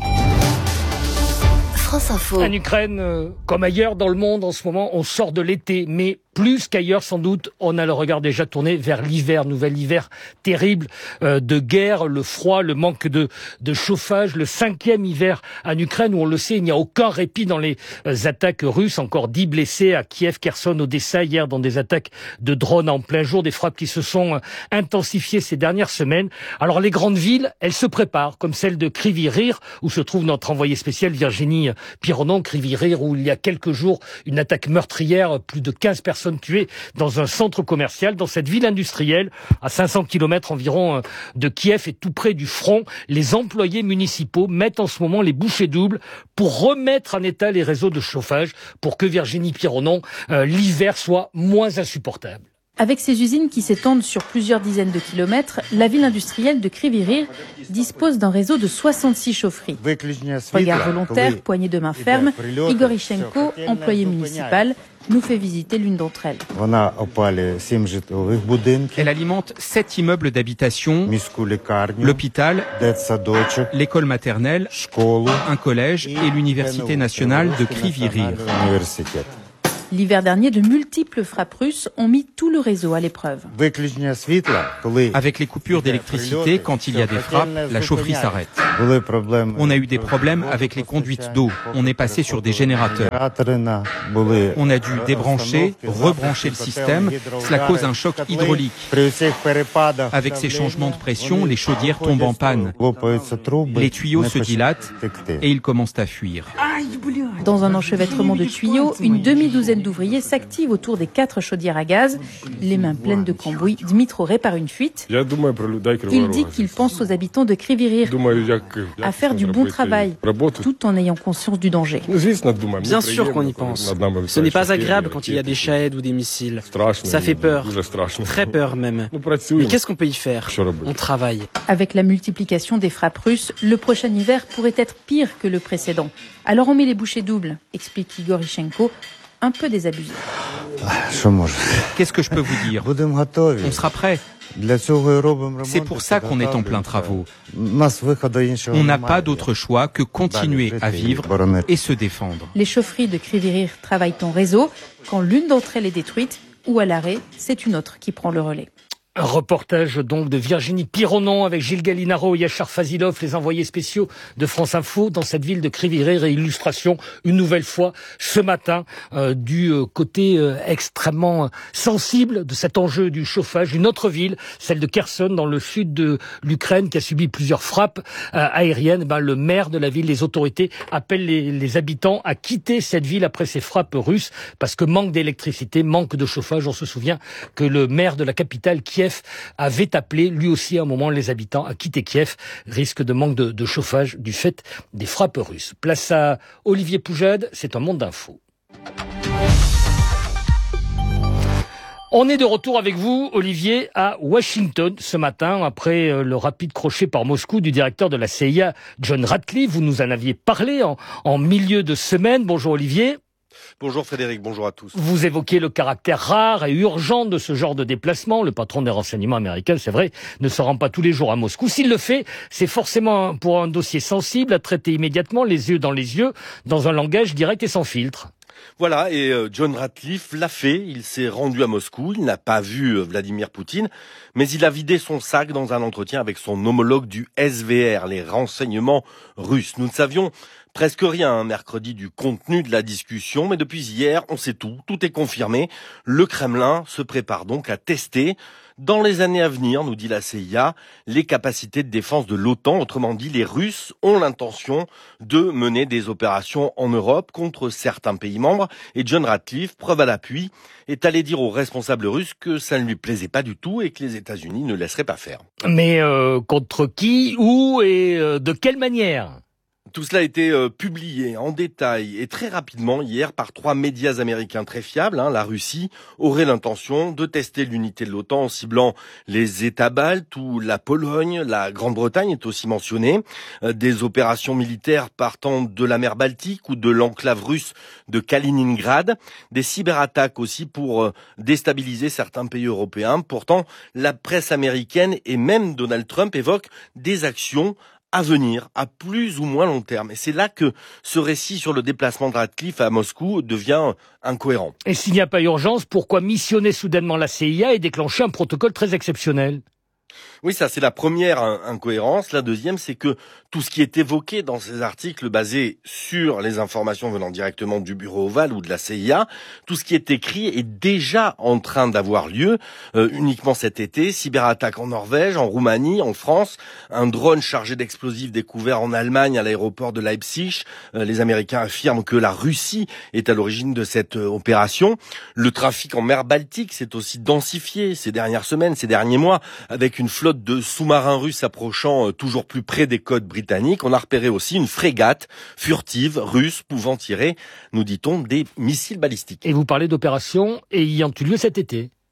G: France Info.
F: En Ukraine, euh, comme ailleurs dans le monde en ce moment, on sort de l'été, mais plus qu'ailleurs sans doute, on a le regard déjà tourné vers l'hiver, nouvel hiver terrible euh, de guerre, le froid, le manque de, de chauffage, le cinquième hiver en Ukraine où on le sait, il n'y a aucun répit dans les euh, attaques russes, encore dix blessés à Kiev, Kherson, Odessa hier dans des attaques de drones en plein jour, des frappes qui se sont euh, intensifiées ces dernières semaines. Alors les grandes villes, elles se préparent, comme celle de Kryvyi Rih où se trouve notre envoyée spéciale Virginie Pironon, Kryvyi Rih où il y a quelques jours une attaque meurtrière, plus de quinze personnes tuées dans un centre commercial, dans cette ville industrielle, à cinq cents kilomètres environ de Kiev et tout près du front. Les employés municipaux mettent en ce moment les bouchées doubles pour remettre en état les réseaux de chauffage pour que Virginie Pironon, euh, l'hiver soit moins insupportable.
C: Avec ses usines qui s'étendent sur plusieurs dizaines de kilomètres, la ville industrielle de Kryvyi Rih dispose d'un réseau de soixante-six chaufferies. Regard volontaire, poignée de main ferme, Igor Ichenko, employé municipal, nous fait visiter l'une d'entre elles.
E: Elle alimente sept immeubles d'habitation, l'hôpital, l'école maternelle, un collège et l'université nationale de Kryvyi Rih.
C: L'hiver dernier, de multiples frappes russes ont mis tout le réseau à l'épreuve.
E: Avec les coupures d'électricité, quand il y a des frappes, la chaufferie s'arrête. On a eu des problèmes avec les conduites d'eau. On est passé sur des générateurs. On a dû débrancher, rebrancher le système. Cela cause un choc hydraulique. Avec ces changements de pression, les chaudières tombent en panne. Les tuyaux se dilatent et ils commencent à fuir.
C: Dans un enchevêtrement de tuyaux, une demi-douzaine d'ouvriers s'activent autour des quatre chaudières à gaz. Les mains pleines de cambouis, Dmitro répare une fuite. Il dit qu'il pense aux habitants de Kryvyi Rih à faire du bon travail, tout en ayant conscience du danger.
I: Bien sûr qu'on y pense. Ce n'est pas agréable quand il y a des shaheds ou des missiles. Ça fait peur, très peur même. Mais qu'est-ce qu'on peut y faire? On travaille.
C: Avec la multiplication des frappes russes, le prochain hiver pourrait être pire que le précédent. Alors on met les bouchées doubles, explique Igor Ichenko, un peu désabusé.
E: Qu'est-ce que je peux vous dire? On sera prêt. C'est pour ça qu'on est en plein travaux. On n'a pas d'autre choix que continuer à vivre et se défendre.
C: Les chaufferies de Kryvyi Rih travaillent en réseau. Quand l'une d'entre elles est détruite ou à l'arrêt, c'est une autre qui prend le relais.
F: Un reportage donc de Virginie Pironon avec Gilles Gallinaro et Yachar Fazilov, les envoyés spéciaux de France Info dans cette ville de Kryvyi Rih. Illustration une nouvelle fois ce matin euh, du côté euh, extrêmement sensible de cet enjeu du chauffage. Une autre ville, celle de Kherson dans le sud de l'Ukraine, qui a subi plusieurs frappes euh, aériennes. Ben, le maire de la ville, les autorités appellent les, les habitants à quitter cette ville après ces frappes russes parce que manque d'électricité, manque de chauffage. On se souvient que le maire de la capitale, Kiev, avait appelé lui aussi à un moment les habitants à quitter Kiev, risque de manque de, de chauffage du fait des frappes russes. Place à Olivier Poujade, c'est un monde d'infos. On est de retour avec vous, Olivier, à Washington ce matin, après le rapide crochet par Moscou du directeur de la C I A, John Ratcliffe. Vous nous en aviez parlé en, en milieu de semaine. Bonjour Olivier.
X: Bonjour Frédéric, bonjour à tous.
F: Vous évoquez le caractère rare et urgent de ce genre de déplacement. Le patron des renseignements américains, c'est vrai, ne se rend pas tous les jours à Moscou. S'il le fait, c'est forcément pour un dossier sensible à traiter immédiatement, les yeux dans les yeux, dans un langage direct et sans filtre.
X: Voilà, et John Ratcliffe l'a fait, il s'est rendu à Moscou, il n'a pas vu Vladimir Poutine, mais il a vidé son sac dans un entretien avec son homologue du S V R, les renseignements russes. Nous ne savions presque rien hein, mercredi du contenu de la discussion, mais depuis hier, on sait tout, tout est confirmé. Le Kremlin se prépare donc à tester, dans les années à venir, nous dit la C I A, les capacités de défense de l'OTAN. Autrement dit, les Russes ont l'intention de mener des opérations en Europe contre certains pays membres. Et John Ratcliffe, preuve à l'appui, est allé dire aux responsables russes que ça ne lui plaisait pas du tout et que les États-Unis ne laisseraient pas faire.
F: Mais euh, contre qui, où et euh, de quelle manière ?
X: Tout cela a été euh, publié en détail et très rapidement hier par trois médias américains très fiables. Hein. La Russie aurait l'intention de tester l'unité de l'OTAN en ciblant les États baltes ou la Pologne. La Grande-Bretagne est aussi mentionnée. Euh, des opérations militaires partant de la mer Baltique ou de l'enclave russe de Kaliningrad. Des cyberattaques aussi pour euh, déstabiliser certains pays européens. Pourtant, la presse américaine et même Donald Trump évoquent des actions à venir, à plus ou moins long terme. Et c'est là que ce récit sur le déplacement de Ratcliffe à Moscou devient incohérent.
F: Et s'il n'y a pas urgence, pourquoi missionner soudainement la C I A et déclencher un protocole très exceptionnel ?
X: Oui, ça c'est la première incohérence. La deuxième, c'est que tout ce qui est évoqué dans ces articles basés sur les informations venant directement du bureau ovale ou de la C I A, tout ce qui est écrit est déjà en train d'avoir lieu, euh, uniquement cet été. Cyberattaque en Norvège, en Roumanie, en France, un drone chargé d'explosifs découvert en Allemagne à l'aéroport de Leipzig. Euh, les Américains affirment que la Russie est à l'origine de cette euh, opération. Le trafic en mer Baltique s'est aussi densifié ces dernières semaines, ces derniers mois, avec une flotte de sous-marins russes approchant euh, toujours plus près des côtes britanniques. On a repéré aussi une frégate furtive russe pouvant tirer, nous dit-on, des missiles balistiques.
F: Et vous parlez d'opérations ayant eu lieu cet été ?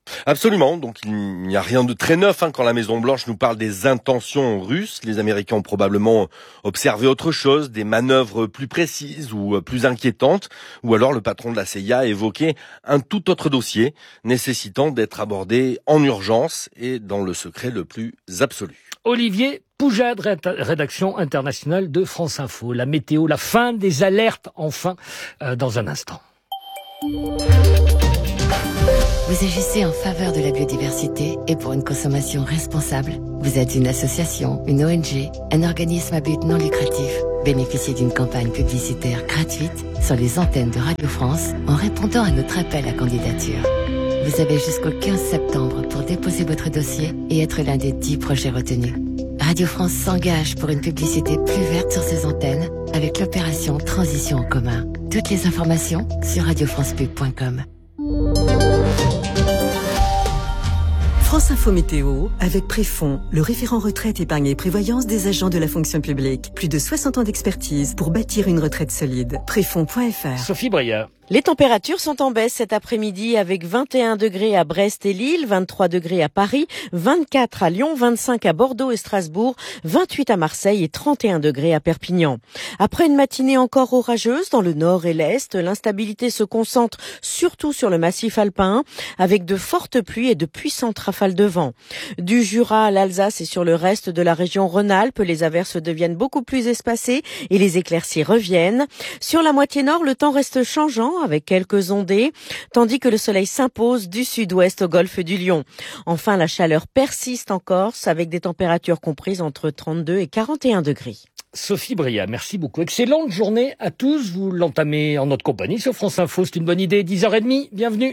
X: Absolument. Donc il n'y a rien de très neuf hein, quand la Maison-Blanche nous parle des intentions russes. Les Américains ont probablement observé autre chose, des manœuvres plus précises ou plus inquiétantes. Ou alors le patron de la C I A a évoqué un tout autre dossier nécessitant d'être abordé en urgence et dans le secret le plus absolu.
F: Olivier Poujade, rédaction internationale de France Info. La météo, la fin des alertes, enfin, euh, dans un instant.
J: Vous agissez en faveur de la biodiversité et pour une consommation responsable. Vous êtes une association, une O N G, un organisme à but non lucratif. Bénéficiez d'une campagne publicitaire gratuite sur les antennes de Radio France en répondant à notre appel à candidature. Vous avez jusqu'au quinze septembre pour déposer votre dossier et être l'un des dix projets retenus. Radio France s'engage pour une publicité plus verte sur ses antennes avec l'opération Transition en commun. Toutes les informations sur radio france pub point com.
K: France Info Météo, avec Préfond, le référent retraite, épargne et prévoyance des agents de la fonction publique. Plus de soixante ans d'expertise pour bâtir une retraite solide. Préfond point F R.
F: Sophie Breillat.
L: Les températures sont en baisse cet après-midi avec vingt et un degrés à Brest et Lille, vingt-trois degrés à Paris, vingt-quatre à Lyon, vingt-cinq à Bordeaux et Strasbourg, vingt-huit à Marseille et trente et un degrés à Perpignan. Après une matinée encore orageuse dans le nord et l'est, l'instabilité se concentre surtout sur le massif alpin avec de fortes pluies et de puissantes rafales de vent. Du Jura à l'Alsace et sur le reste de la région Rhône-Alpes, les averses deviennent beaucoup plus espacées et les éclaircies reviennent. Sur la moitié nord, le temps reste changeant avec quelques ondées, tandis que le soleil s'impose du sud-ouest au golfe du Lion. Enfin, la chaleur persiste en Corse avec des températures comprises entre trente-deux et quarante et un degrés.
F: Sophie Breillat, merci beaucoup. Excellente journée à tous. Vous l'entamez en notre compagnie sur France Info. C'est une bonne idée. dix heures trente. Bienvenue.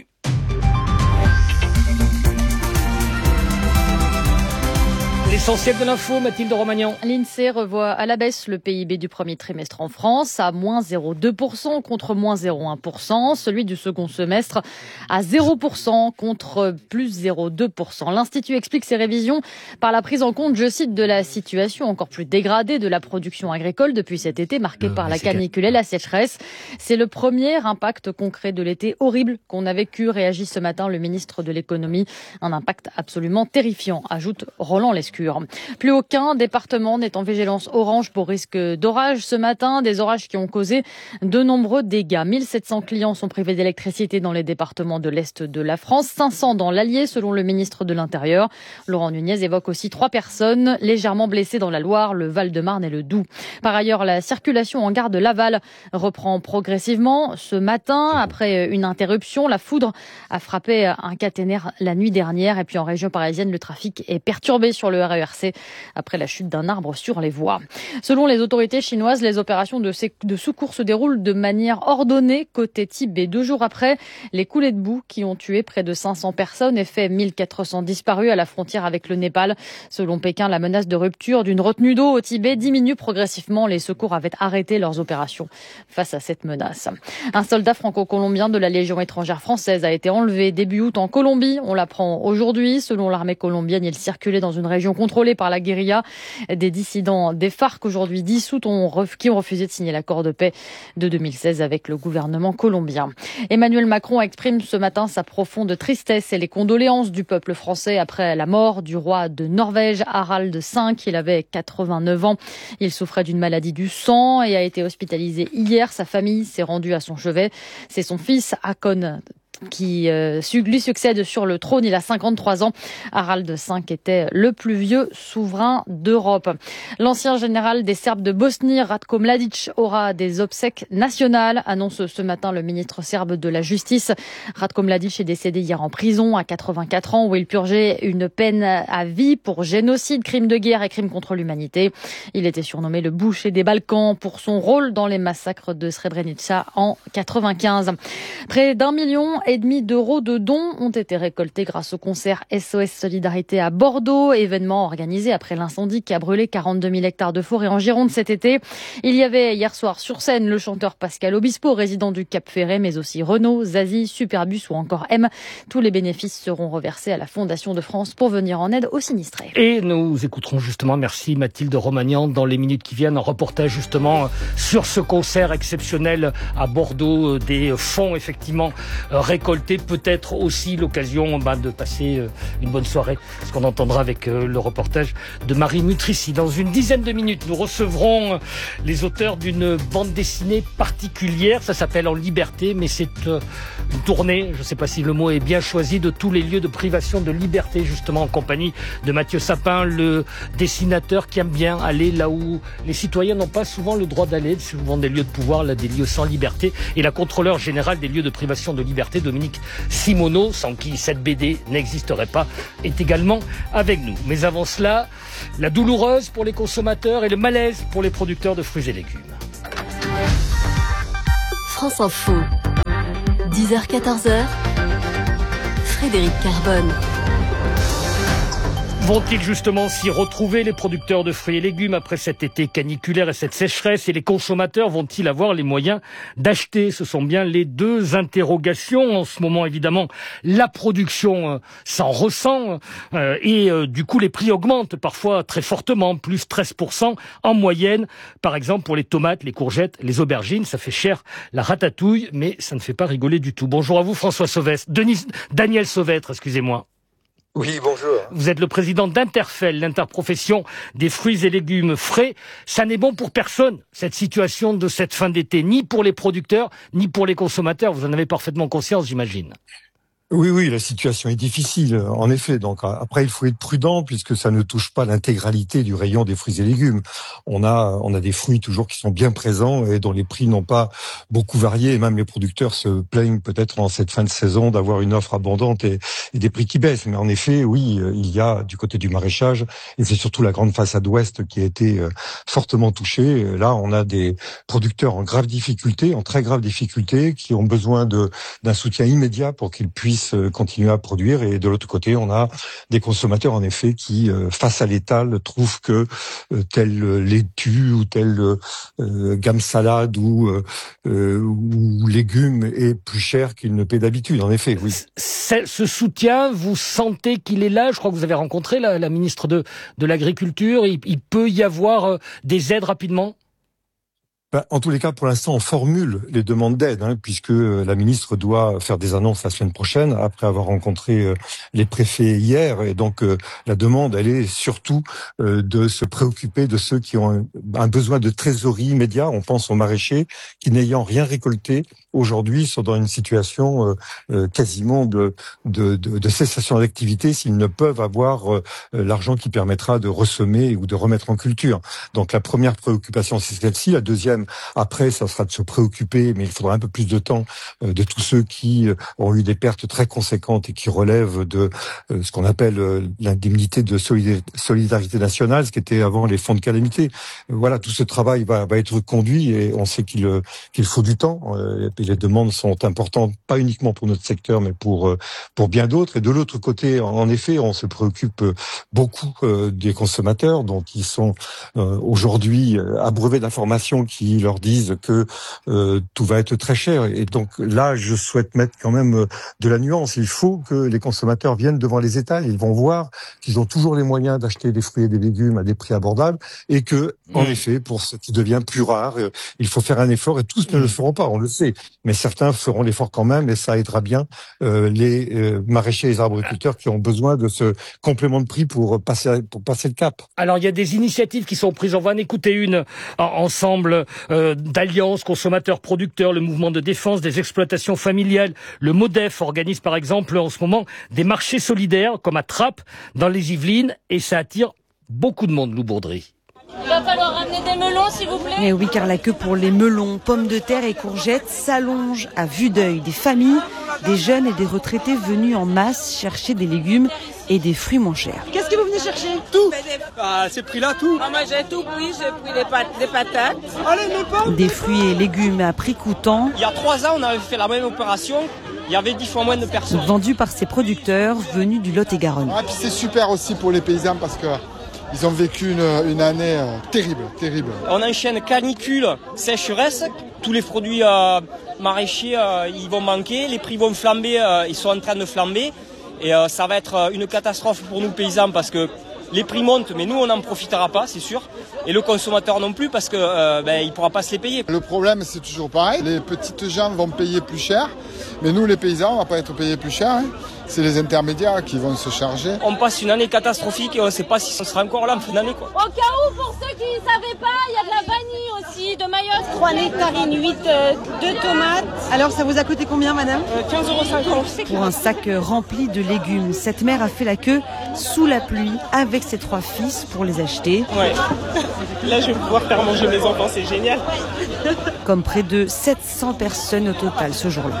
F: L'essentiel de l'info, Mathilde Romagnan.
H: L'INSEE revoit à la baisse le P I B du premier trimestre en France à moins zéro virgule deux pour cent contre moins zéro virgule un pour cent. Celui du second semestre à zéro pour cent contre plus zéro virgule deux pour cent. L'Institut explique ces révisions par la prise en compte, je cite, de la situation encore plus dégradée de la production agricole depuis cet été marqué non, par la canicule et la sécheresse. C'est le premier impact concret de l'été horrible qu'on a vécu, réagit ce matin le ministre de l'économie. Un impact absolument terrifiant, ajoute Roland Lescure. Plus aucun département n'est en vigilance orange pour risque d'orage ce matin. Des orages qui ont causé de nombreux dégâts. mille sept cents clients sont privés d'électricité dans les départements de l'Est de la France. cinq cents dans l'Allier, selon le ministre de l'Intérieur. Laurent Nunez évoque aussi trois personnes légèrement blessées dans la Loire, le Val-de-Marne et le Doubs. Par ailleurs, la circulation en gare de Laval reprend progressivement ce matin. Après une interruption, la foudre a frappé un caténaire la nuit dernière. Et puis en région parisienne, le trafic est perturbé sur le R E R C après la chute d'un arbre sur les voies. Selon les autorités chinoises, les opérations de, de secours se déroulent de manière ordonnée côté Tibet. Deux jours après les coulées de boue qui ont tué près de cinq cents personnes et fait mille quatre cents disparus à la frontière avec le Népal. Selon Pékin, la menace de rupture d'une retenue d'eau au Tibet diminue progressivement. Les secours avaient arrêté leurs opérations face à cette menace. Un soldat franco-colombien de la Légion étrangère française a été enlevé début août en Colombie. On l'apprend aujourd'hui. Selon l'armée colombienne, il circulait dans une région contrôlée par la guérilla. Des dissidents des FARC aujourd'hui dissoutes ont ref... qui ont refusé de signer l'accord de paix de deux mille seize avec le gouvernement colombien. Emmanuel Macron exprime ce matin sa profonde tristesse et les condoléances du peuple français après la mort du roi de Norvège, Harald cinq. Il avait quatre-vingt-neuf ans. Il souffrait d'une maladie du sang et a été hospitalisé hier. Sa famille s'est rendue à son chevet. C'est son fils, Haakon, qui euh, lui succède sur le trône. Il a cinquante-trois ans. Harald cinq était le plus vieux souverain d'Europe. L'ancien général des Serbes de Bosnie, Ratko Mladic, aura des obsèques nationales, annonce ce matin le ministre serbe de la Justice. Ratko Mladic est décédé hier en prison à quatre-vingt-quatre ans où il purgeait une peine à vie pour génocide, crime de guerre et crime contre l'humanité. Il était surnommé le boucher des Balkans pour son rôle dans les massacres de Srebrenica en quatre-vingt-quinze. Près d'un million et demi d'euros de dons ont été récoltés grâce au concert S O S Solidarité à Bordeaux, événement organisé après l'incendie qui a brûlé quarante-deux mille hectares de forêt en Gironde cet été. Il y avait hier soir sur scène le chanteur Pascal Obispo, résident du Cap Ferret, mais aussi Renault, Zazie, Superbus ou encore M. Tous les bénéfices seront reversés à la Fondation de France pour venir en aide aux sinistrés.
F: Et nous écouterons justement, merci Mathilde Romagnan, dans les minutes qui viennent, un reportage justement sur ce concert exceptionnel à Bordeaux, des fonds effectivement récoltés récolter. Peut-être aussi l'occasion bah, de passer euh, une bonne soirée, ce qu'on entendra avec euh, le reportage de Marie Mutrici. Dans une dizaine de minutes, nous recevrons euh, les auteurs d'une bande dessinée particulière. Ça s'appelle En Liberté, mais c'est euh, une tournée, je ne sais pas si le mot est bien choisi, de tous les lieux de privation de liberté, justement en compagnie de Mathieu Sapin, le dessinateur qui aime bien aller là où les citoyens n'ont pas souvent le droit d'aller, souvent des lieux de pouvoir, là, des lieux sans liberté, et la contrôleure générale des lieux de privation de liberté, Dominique Simoneau, sans qui cette B D n'existerait pas, est également avec nous. Mais avant cela, la douloureuse pour les consommateurs et le malaise pour les producteurs de fruits et légumes.
G: France Info, dix heures quatorze heures, Frédéric Carbone.
F: Vont-ils justement s'y retrouver, les producteurs de fruits et légumes, après cet été caniculaire et cette sécheresse, et les consommateurs vont-ils avoir les moyens d'acheter? Ce sont bien les deux interrogations. En ce moment, évidemment, la production euh, s'en ressent euh, et euh, du coup, les prix augmentent parfois très fortement, plus treize pour cent en moyenne. Par exemple, pour les tomates, les courgettes, les aubergines, ça fait cher la ratatouille, mais ça ne fait pas rigoler du tout. Bonjour à vous, François Sauvestre. Denis, Daniel Sauvestre, excusez-moi.
D: Oui, bonjour.
F: Vous êtes le président d'Interfel, l'interprofession des fruits et légumes frais. Ça n'est bon pour personne, cette situation de cette fin d'été, ni pour les producteurs, ni pour les consommateurs. Vous en avez parfaitement conscience, j'imagine.
D: Oui, oui, la situation est difficile, en effet. Donc après, il faut être prudent puisque ça ne touche pas l'intégralité du rayon des fruits et légumes. On a, on a des fruits toujours qui sont bien présents et dont les prix n'ont pas beaucoup varié. Et même les producteurs se plaignent peut-être en cette fin de saison d'avoir une offre abondante et, et des prix qui baissent. Mais en effet, oui, il y a du côté du maraîchage, et c'est surtout la grande façade ouest qui a été fortement touchée. Là, on a des producteurs en grave difficulté, en très grave difficulté, qui ont besoin de d'un soutien immédiat pour qu'ils puissent continuer à produire, et de l'autre côté on a des consommateurs en effet qui face à l'étal trouvent que tel laitue ou telle euh, gamme salade ou, euh, ou légumes est plus cher qu'il ne paie d'habitude. En effet, oui.
F: Ce soutien, vous sentez qu'il est là? Je crois que vous avez rencontré la, la ministre de, de l'Agriculture. Il, il peut y avoir des aides rapidement?
D: Ben, en tous les cas, pour l'instant, on formule les demandes d'aide, hein, puisque la ministre doit faire des annonces la semaine prochaine, après avoir rencontré euh, les préfets hier. Et donc, euh, la demande, elle est surtout euh, de se préoccuper de ceux qui ont un, un besoin de trésorerie immédiat. On pense aux maraîchers qui, n'ayant rien récolté, aujourd'hui sont dans une situation euh, euh, quasiment de, de, de, de cessation d'activité s'ils ne peuvent avoir euh, l'argent qui permettra de ressemer ou de remettre en culture. Donc, la première préoccupation, c'est celle-ci. La deuxième, après, ça sera de se préoccuper, mais il faudra un peu plus de temps, euh, de tous ceux qui euh, ont eu des pertes très conséquentes et qui relèvent de euh, ce qu'on appelle euh, l'indemnité de solidarité nationale, ce qui était avant les fonds de calamité. Euh, voilà, tout ce travail va, va être conduit, et on sait qu'il euh, qu'il faut du temps. Euh, et les demandes sont importantes, pas uniquement pour notre secteur, mais pour euh, pour bien d'autres. Et de l'autre côté, en, en effet, on se préoccupe beaucoup euh, des consommateurs, donc ils sont euh, aujourd'hui euh, abreuvés d'informations qui leur disent que euh, tout va être très cher. Et donc là, je souhaite mettre quand même de la nuance. Il faut que les consommateurs viennent devant les étals. Ils vont voir qu'ils ont toujours les moyens d'acheter des fruits et des légumes à des prix abordables, et que, en mmh. effet, pour ce qui devient plus rare, il faut faire un effort, et tous ne le feront pas, on le sait. Mais certains feront l'effort quand même, et ça aidera bien euh, les euh, maraîchers et les arboriculteurs qui ont besoin de ce complément de prix pour passer, pour passer le cap.
F: Alors, il y a des initiatives qui sont prises. On va en écouter une ensemble. Euh, d'alliances consommateurs-producteurs, le mouvement de défense des exploitations familiales, le MODEF organise par exemple en ce moment des marchés solidaires comme à Trappes dans les Yvelines, et ça attire beaucoup de monde, Lou Bourdry.
M: Il va falloir ramener des melons, s'il vous plaît.
N: Et oui, car la queue pour les melons, pommes de terre et courgettes s'allonge à vue d'œil. Des familles, des jeunes et des retraités venus en masse chercher des légumes et des fruits moins chers.
M: Qu'est-ce que vous venez chercher?
P: Tout. À ces prix-là, tout.
M: Ah, moi j'ai tout pris, j'ai pris des, pat des patates.
P: Allez, mes pommes.
N: Des fruits et légumes à prix coûtant.
P: Il y a trois ans, on avait fait la même opération. Il y avait dix fois moins de personnes.
N: Vendus par ces producteurs venus du Lot-et-Garonne.
Y: Ah, puis c'est super aussi pour les paysans parce que ils ont vécu une, une année euh, terrible, terrible.
P: On enchaîne canicule, sécheresse. Tous les produits euh, maraîchers, euh, ils vont manquer. Les prix vont flamber, euh, ils sont en train de flamber. Et euh, ça va être une catastrophe pour nous paysans parce que les prix montent, mais nous on n'en profitera pas, c'est sûr. Et le consommateur non plus parce que euh, ben, il pourra pas se les payer.
Y: Le problème c'est toujours pareil, les petites gens vont payer plus cher Mais nous, les paysans, on va pas être payés plus cher. Hein. C'est les intermédiaires qui vont se charger.
P: On passe une année catastrophique et on ne sait pas si on sera encore là en fin d'année. Quoi.
M: Au cas où, pour ceux qui ne savaient pas, il y a de la vanille aussi, de Mayotte. trois nectarines, huit euh, de tomates.
N: Alors ça vous a coûté combien, madame
M: euh, quinze euros cinquante.
N: Pour un sac rempli de légumes. Cette mère a fait la queue sous la pluie avec ses trois fils pour les acheter.
O: Ouais. Là, je vais pouvoir faire manger mes enfants, c'est génial.
N: Comme près de sept cents personnes au total ce jour-là.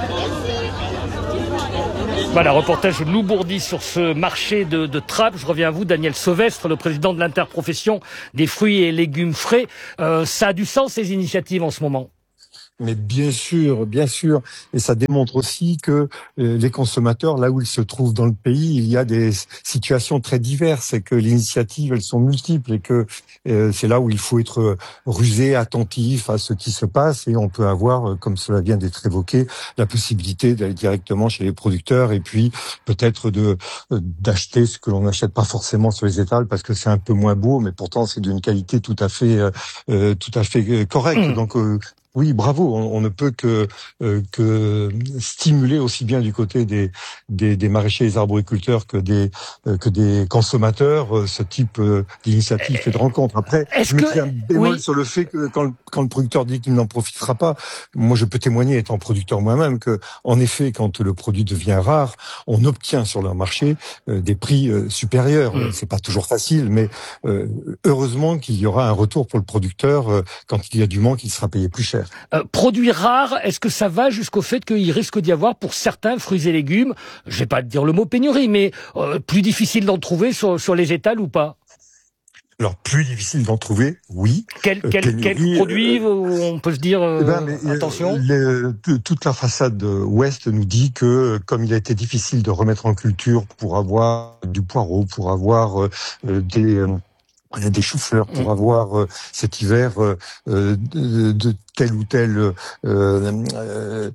F: Voilà, reportage Lou Bourdi sur ce marché de, de Trappes. Je reviens à vous, Daniel Sauvestre, le président de l'interprofession des fruits et légumes frais. Euh, ça a du sens, ces initiatives en ce moment?
D: Mais bien sûr, bien sûr, et ça démontre aussi que euh, les consommateurs, là où ils se trouvent dans le pays, il y a des situations très diverses et que les initiatives, elles sont multiples et que euh, c'est là où il faut être rusé, attentif à ce qui se passe et on peut avoir, comme cela vient d'être évoqué, la possibilité d'aller directement chez les producteurs et puis peut-être de euh, d'acheter ce que l'on n'achète pas forcément sur les étals parce que c'est un peu moins beau, mais pourtant c'est d'une qualité tout à fait euh, tout à fait correcte. Mmh. Donc euh, oui, bravo. On, on ne peut que euh, que stimuler aussi bien du côté des des, des maraîchers et des arboriculteurs que des euh, que des consommateurs euh, ce type euh, d'initiative et de rencontre. Après,
F: Est-ce
D: je mettrai
F: que...
D: un bémol
F: oui.
D: sur le fait que quand le, quand le producteur dit qu'il n'en profitera pas, moi je peux témoigner étant producteur moi-même que en effet, quand le produit devient rare, on obtient sur leur marché euh, des prix euh, supérieurs. Mmh. C'est pas toujours facile, mais euh, heureusement qu'il y aura un retour pour le producteur euh, quand il y a du manque, il sera payé plus cher.
F: Euh, produits rares, est-ce que ça va jusqu'au fait qu'il risque d'y avoir pour certains fruits et légumes, je vais pas dire le mot pénurie, mais euh, plus difficile d'en trouver sur, sur les étals ou pas?
D: Alors, plus difficile d'en trouver, oui.
F: Quel, quel, euh, quel produit, euh, on peut se dire, euh, eh ben, mais, attention
D: euh, les, Toute la façade ouest nous dit que, comme il a été difficile de remettre en culture pour avoir du poireau, pour avoir euh, des... Euh, des choux-fleurs pour mmh. avoir euh, cet hiver euh, de, de tel ou tel euh, euh,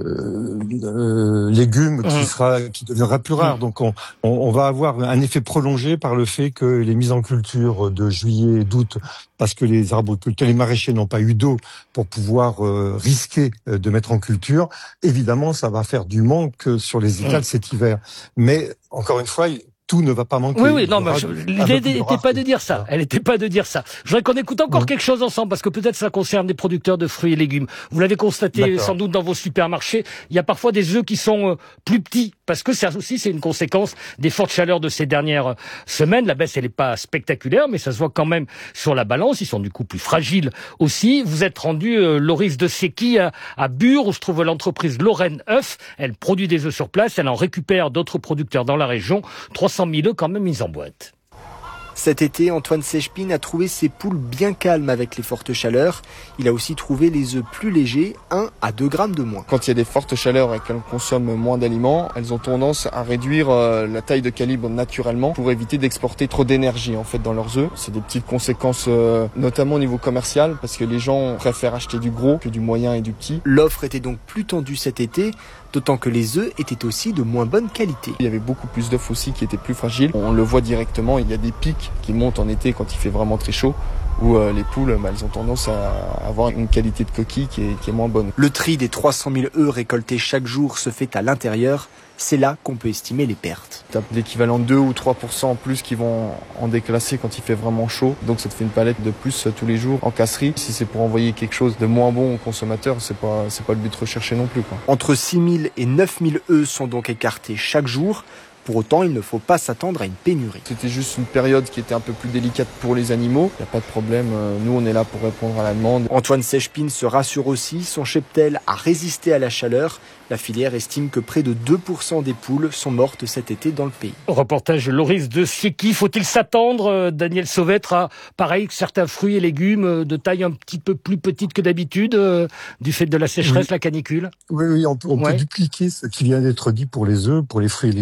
D: euh, légume mmh. qui sera qui deviendra plus rare. Mmh. Donc on, on, on va avoir un effet prolongé par le fait que les mises en culture de juillet et d'août, parce que les arboriculteurs, les maraîchers n'ont pas eu d'eau pour pouvoir euh, risquer euh, de mettre en culture. Évidemment, ça va faire du manque sur les étals mmh. cet hiver. Mais encore une fois, tout ne va pas manquer.
F: Oui, oui, non, mais l'idée n'était pas de dire ça. Elle n'était pas de dire ça. Je voudrais qu'on écoute encore mmh. quelque chose ensemble, parce que peut-être ça concerne des producteurs de fruits et légumes. Vous l'avez constaté sans doute dans vos supermarchés, il y a parfois des œufs qui sont euh, plus petits, parce que ça aussi, c'est une conséquence des fortes chaleurs de ces dernières semaines. La baisse, elle n'est pas spectaculaire, mais ça se voit quand même sur la balance. Ils sont du coup plus fragiles aussi. Vous êtes rendu, euh, Loris de Séqui, à, à Bure, où se trouve l'entreprise Lorraine œufs. Elle produit des œufs sur place, elle en récupère d'autres producteurs dans la région. trois cent mille œufs quand même mis en boîte.
Q: Cet été, Antoine Sechpin a trouvé ses poules bien calmes avec les fortes chaleurs. Il a aussi trouvé les œufs plus légers, un à deux grammes de moins.
R: Quand il y a des fortes chaleurs et qu'elles consomment moins d'aliments, elles ont tendance à réduire euh, la taille de calibre naturellement pour éviter d'exporter trop d'énergie en fait dans leurs œufs. C'est des petites conséquences euh, notamment au niveau commercial parce que les gens préfèrent acheter du gros que du moyen et du petit.
Q: L'offre était donc plus tendue cet été, d'autant que les œufs étaient aussi de moins bonne qualité.
R: Il y avait beaucoup plus d'œufs aussi qui étaient plus fragiles. On le voit directement, il y a des pics qui montent en été quand il fait vraiment très chaud, où euh, les poules, bah, elles ont tendance à avoir une qualité de coquille qui est, qui est moins bonne.
Q: Le tri des trois cent mille œufs récoltés chaque jour se fait à l'intérieur. C'est là qu'on peut estimer les pertes.
R: Tu as l'équivalent de deux ou trois pour cent en plus qui vont en déclasser quand il fait vraiment chaud. Donc ça te fait une palette de plus tous les jours en casserie. Si c'est pour envoyer quelque chose de moins bon aux consommateurs, c'est pas, c'est pas le but recherché non plus, quoi.
Q: Entre six mille et neuf mille œufs sont donc écartés chaque jour. Pour autant, il ne faut pas s'attendre à une pénurie.
R: C'était juste une période qui était un peu plus délicate pour les animaux. Il n'y a pas de problème, nous on est là pour répondre à la demande.
Q: Antoine Sechpin se rassure aussi, son cheptel a résisté à la chaleur. La filière estime que près de deux pour cent des poules sont mortes cet été dans le pays.
F: Reportage Loris de Séqui. Faut-il s'attendre, Daniel Sauvestre, à pareil que certains fruits et légumes de taille un petit peu plus petite que d'habitude, euh, du fait de la sécheresse, oui. la canicule?
D: Oui, oui, on, peut, on ouais. peut dupliquer ce qui vient d'être dit pour les œufs, pour les fruits et légumes. En effet,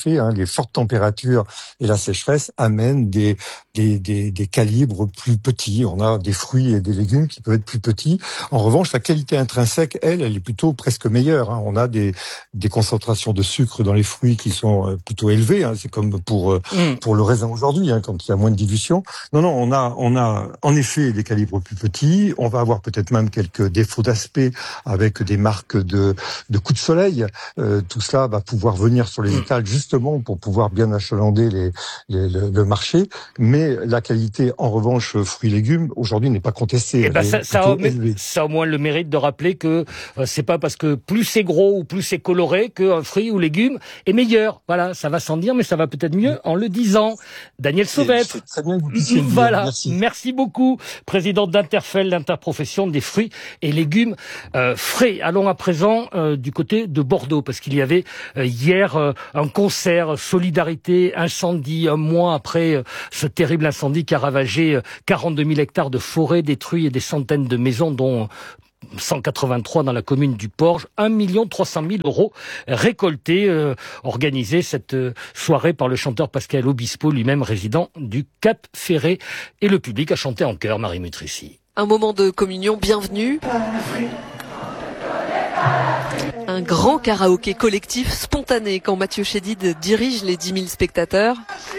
D: effet, hein, les fortes températures et la sécheresse amènent des, des, des, des calibres plus petits. On a des fruits et des légumes qui peuvent être plus petits. En revanche, la qualité intrinsèque, elle, elle est plutôt presque meilleure. Hein. On a des, des concentrations de sucre dans les fruits qui sont plutôt élevées. Hein. C'est comme pour, mmh. pour le raisin aujourd'hui, hein, quand il y a moins de dilution. Non, non, on a, on a en effet des calibres plus petits. On va avoir peut-être même quelques défauts d'aspect avec des marques de, de coups de soleil. Euh, tout cela va pouvoir venir sur les étals justement pour pouvoir bien achalander les, les, le, le marché. Mais la qualité, en revanche, fruits et légumes, aujourd'hui n'est pas contestée.
F: Eh ben ça, ça, a, ça a au moins le mérite de rappeler que euh, c'est pas parce que plus c'est gros ou plus c'est coloré qu'un fruit ou légume est meilleur. Voilà, ça va sans dire, mais ça va peut-être mieux en le disant. Daniel Sauvette.
D: C'est très bien que vous puissiez le dire.
F: Voilà,
D: merci.
F: merci beaucoup, présidente d'Interfel, l'interprofession des fruits et légumes euh, frais. Allons à présent euh, du côté de Bordeaux, parce qu'il y avait euh, hier euh, un concert solidarité incendie, un mois après euh, ce terrible incendie qui a ravagé euh, quarante-deux mille hectares de forêt, détruit et des centaines de maisons, dont cent quatre-vingt-trois dans la commune du Porge, un million trois cent mille euros récoltés, euh, organisé cette euh, soirée par le chanteur Pascal Obispo, lui-même résident du Cap Ferré, et le public a chanté en chœur. Marie Mutrici.
A: Un moment de communion bienvenu. Un grand karaoké collectif spontané quand Mathieu Chédid dirige les dix mille spectateurs.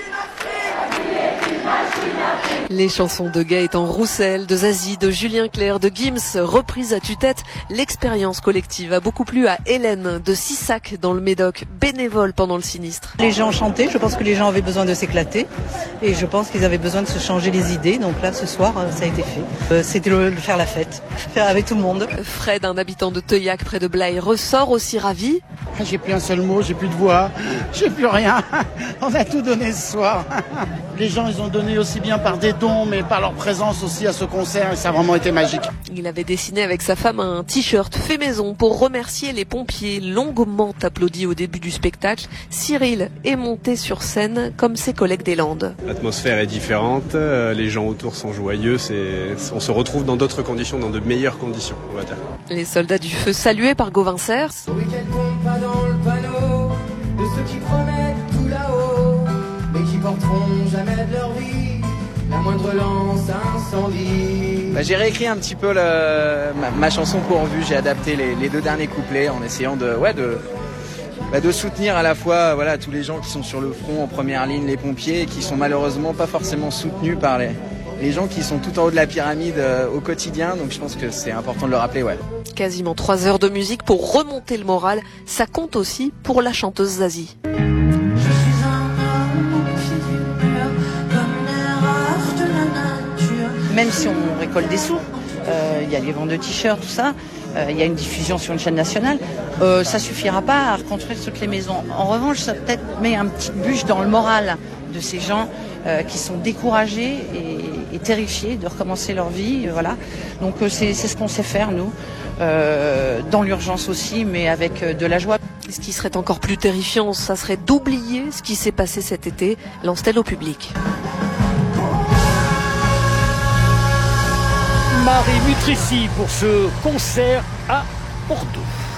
A: Les chansons de Gaëtan Roussel, de Zazie, de Julien Clerc, de Gims, reprises à tue-tête. L'expérience collective a beaucoup plu à Hélène de Sissac dans le Médoc, bénévole pendant le sinistre.
S: Les gens chantaient, je pense que les gens avaient besoin de s'éclater et je pense qu'ils avaient besoin de se changer les idées. Donc là, ce soir, ça a été fait. C'était le, le faire la fête, faire avec tout le monde.
A: Fred, un habitant de Teuillac près de Blaye, ressort aussi ravi.
T: J'ai plus un seul mot, j'ai plus de voix, j'ai plus rien. On a tout donné ce soir. Les gens, ils ont donné aussi bien par des dons, mais par leur présence aussi à ce concert, et ça a vraiment été magique.
A: Il avait dessiné avec sa femme un t-shirt fait maison pour remercier les pompiers, longuement applaudis au début du spectacle. Cyril est monté sur scène comme ses collègues des Landes.
U: L'atmosphère est différente, les gens autour sont joyeux, c'est... on se retrouve dans d'autres conditions, dans de meilleures conditions, on va dire.
A: Les soldats du feu salués par Gauvin Cers.
W: Au week-end compte pas dans le panneau de ceux qui promettent tout là-haut, mais qui porteront jamais de leur vie la moindre lance incendie.
Z: Bah, j'ai réécrit un petit peu le, ma, ma chanson pourvue, j'ai adapté les, les deux derniers couplets en essayant de, ouais, de, bah, de soutenir à la fois voilà, tous les gens qui sont sur le front en première ligne, les pompiers, et qui sont malheureusement pas forcément soutenus par les, les gens qui sont tout en haut de la pyramide euh, au quotidien, donc je pense que c'est important de le rappeler. Ouais.
A: Quasiment trois heures de musique pour remonter le moral, ça compte aussi pour la chanteuse Zazie.
S: Même si on récolte des sous, il euh, y a les ventes de t-shirts, tout ça, il euh, y a une diffusion sur une chaîne nationale, euh, ça suffira pas à reconstruire toutes les maisons. En revanche, ça peut-être met un petit bûche dans le moral de ces gens euh, qui sont découragés et, et terrifiés de recommencer leur vie. Voilà. Donc euh, c'est, c'est ce qu'on sait faire, nous, euh, dans l'urgence aussi, mais avec euh, de la joie.
A: Ce qui serait encore plus terrifiant, ça serait d'oublier ce qui s'est passé cet été, lance-t-elle au public.
F: Marie Mutrici pour ce concert à Bordeaux.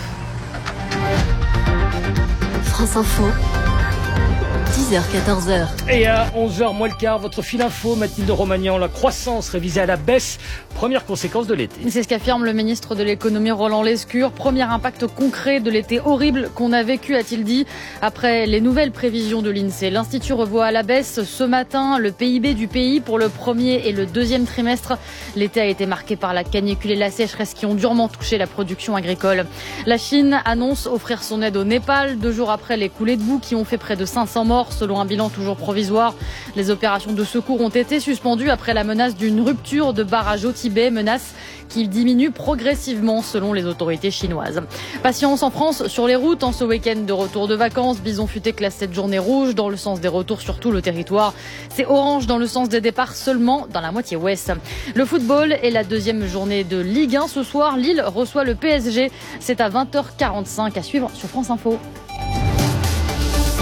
G: France Info, dix heures quatorze heures.
F: Et à onze heures moins le quart, votre fil info, Mathilde Romagnan, la croissance révisée à la baisse, première conséquence de l'été.
H: C'est ce qu'affirme le ministre de l'économie Roland Lescure. Premier impact concret de l'été horrible qu'on a vécu, a-t-il dit, après les nouvelles prévisions de l'INSEE. L'Institut revoit à la baisse ce matin le P I B du pays pour le premier et le deuxième trimestre. L'été a été marqué par la canicule et la sécheresse qui ont durement touché la production agricole. La Chine annonce offrir son aide au Népal, deux jours après les coulées de boue qui ont fait près de cinq cents morts, selon un bilan toujours provisoire. Les opérations de secours ont été suspendues après la menace d'une rupture de barrage au Tibet, menace qui diminue progressivement selon les autorités chinoises. Patience en France sur les routes en ce week-end de retour de vacances. Bison Futé classe cette journée rouge dans le sens des retours sur tout le territoire. C'est orange dans le sens des départs seulement dans la moitié ouest. Le football est la deuxième journée de Ligue un. Ce soir, Lille reçoit le P S G. C'est à vingt heures quarante-cinq à suivre sur France Info.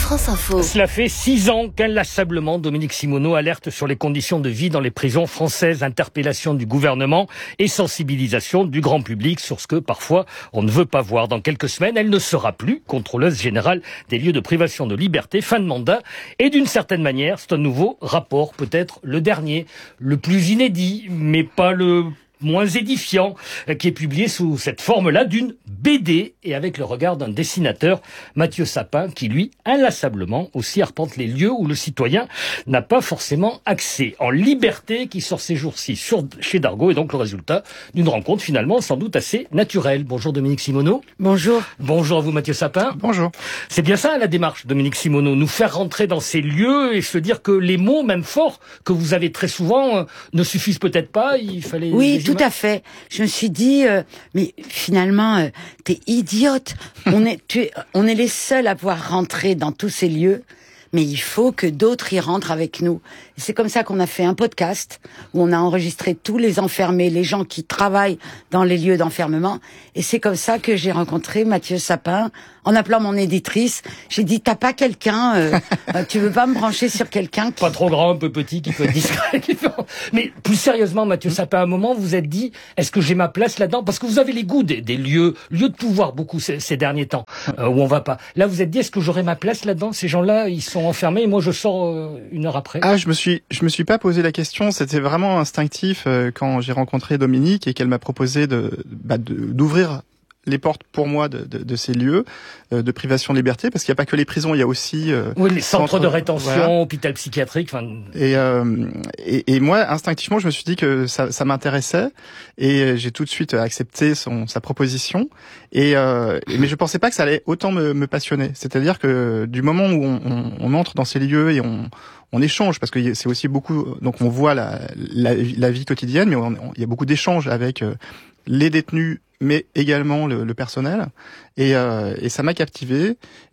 G: France Info.
F: Cela fait six ans qu'inlassablement Dominique Simoneau alerte sur les conditions de vie dans les prisons françaises, interpellation du gouvernement et sensibilisation du grand public sur ce que parfois on ne veut pas voir. Dans quelques semaines, elle ne sera plus contrôleuse générale des lieux de privation de liberté, fin de mandat. Et d'une certaine manière, c'est un nouveau rapport, peut-être le dernier, le plus inédit, mais pas le moins édifiant, qui est publié sous cette forme-là d'une B D et avec le regard d'un dessinateur, Mathieu Sapin, qui lui, inlassablement, aussi arpente les lieux où le citoyen n'a pas forcément accès. En Liberté, qui sort ces jours-ci sur, chez Dargaud, et donc le résultat d'une rencontre finalement sans doute assez naturelle. Bonjour Dominique Simoneau.
B: Bonjour.
F: Bonjour à vous Mathieu Sapin.
B: Bonjour.
F: C'est bien ça la démarche, Dominique Simoneau, nous faire rentrer dans ces lieux et se dire que les mots, même forts, que vous avez très souvent, euh, ne suffisent peut-être pas, il fallait...
B: Oui, tout à fait. Je me suis dit, euh, mais finalement, euh, t'es idiote. On est, tu es, on est les seuls à pouvoir rentrer dans tous ces lieux, mais il faut que d'autres y rentrent avec nous. Et c'est comme ça qu'on a fait un podcast où on a enregistré tous les enfermés, les gens qui travaillent dans les lieux d'enfermement. Et c'est comme ça que j'ai rencontré Mathieu Sapin. En appelant mon éditrice, j'ai dit, t'as pas quelqu'un, euh, tu veux pas me brancher sur quelqu'un qui...
F: Pas trop grand, un peu petit, qui peut être discret. Mais plus sérieusement, Mathieu Sapin, à un moment, vous vous êtes dit, est-ce que j'ai ma place là-dedans? Parce que vous avez les goûts des, des lieux, lieux de pouvoir beaucoup ces, ces derniers temps, euh, où on va pas. Là, vous vous êtes dit, est-ce que j'aurai ma place là-dedans? Ces gens-là, ils sont enfermés et moi, je sors euh, une heure après.
B: Ah, je me suis, je me suis pas posé la question. C'était vraiment instinctif euh, quand j'ai rencontré Dominique et qu'elle m'a proposé de, bah, de, d'ouvrir les portes pour moi de, de, de ces lieux euh, de privation de liberté, parce qu'il n'y a pas que les prisons, il y a aussi euh,
F: oui, les centres, centres de rétention, voilà. Hôpital psychiatrique. Enfin... Et,
B: euh, et, et moi, instinctivement, je me suis dit que ça, ça m'intéressait et j'ai tout de suite accepté son, sa proposition. Et euh, mais je pensais pas que ça allait autant me, me passionner. C'est-à-dire que du moment où on, on, on entre dans ces lieux et on on échange, parce que c'est aussi beaucoup, donc on voit la, la, la vie quotidienne, mais on, on, il y a beaucoup d'échanges avec euh, les détenus, mais également le, le personnel, et, euh, et ça m'a captivé,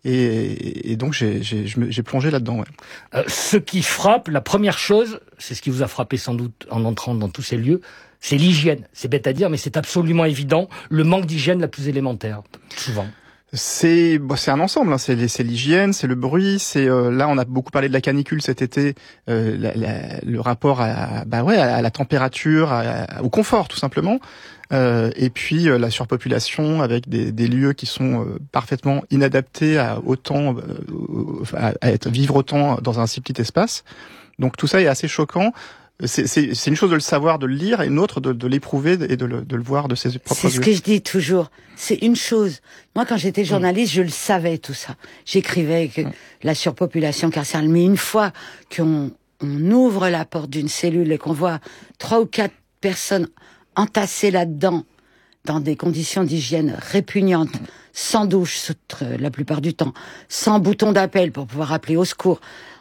B: et, et donc j'ai, j'ai, j'ai plongé là-dedans. Ouais.
F: Euh, ce qui frappe, la première chose, c'est ce qui vous a frappé sans doute en entrant dans tous ces lieux, c'est l'hygiène. C'est bête à dire, mais c'est absolument évident, le manque d'hygiène la plus élémentaire, souvent.
B: C'est bon, c'est un ensemble, hein. c'est, c'est l'hygiène, c'est le bruit, c'est euh, là on a beaucoup parlé de la canicule cet été, euh, la, la, le rapport à bah ouais à la température, à, à, au confort tout simplement, euh, et puis euh, la surpopulation avec des, des lieux qui sont euh, parfaitement inadaptés à autant euh, à, à être vivre autant dans un si petit espace. Donc tout ça est assez choquant. C'est, c'est, c'est une chose de le savoir, de le lire, et une autre de, de l'éprouver et de le, de le voir de ses propres yeux.
C: C'est ce que je dis toujours. C'est une chose. Moi, quand j'étais journaliste, je le savais tout ça. J'écrivais que la surpopulation carcérale. Mais une fois qu'on on ouvre la porte d'une cellule et qu'on voit trois ou quatre personnes entassées là-dedans, dans des conditions d'hygiène répugnantes, sans douche la plupart du temps, sans bouton d'appel pour pouvoir appeler au secours.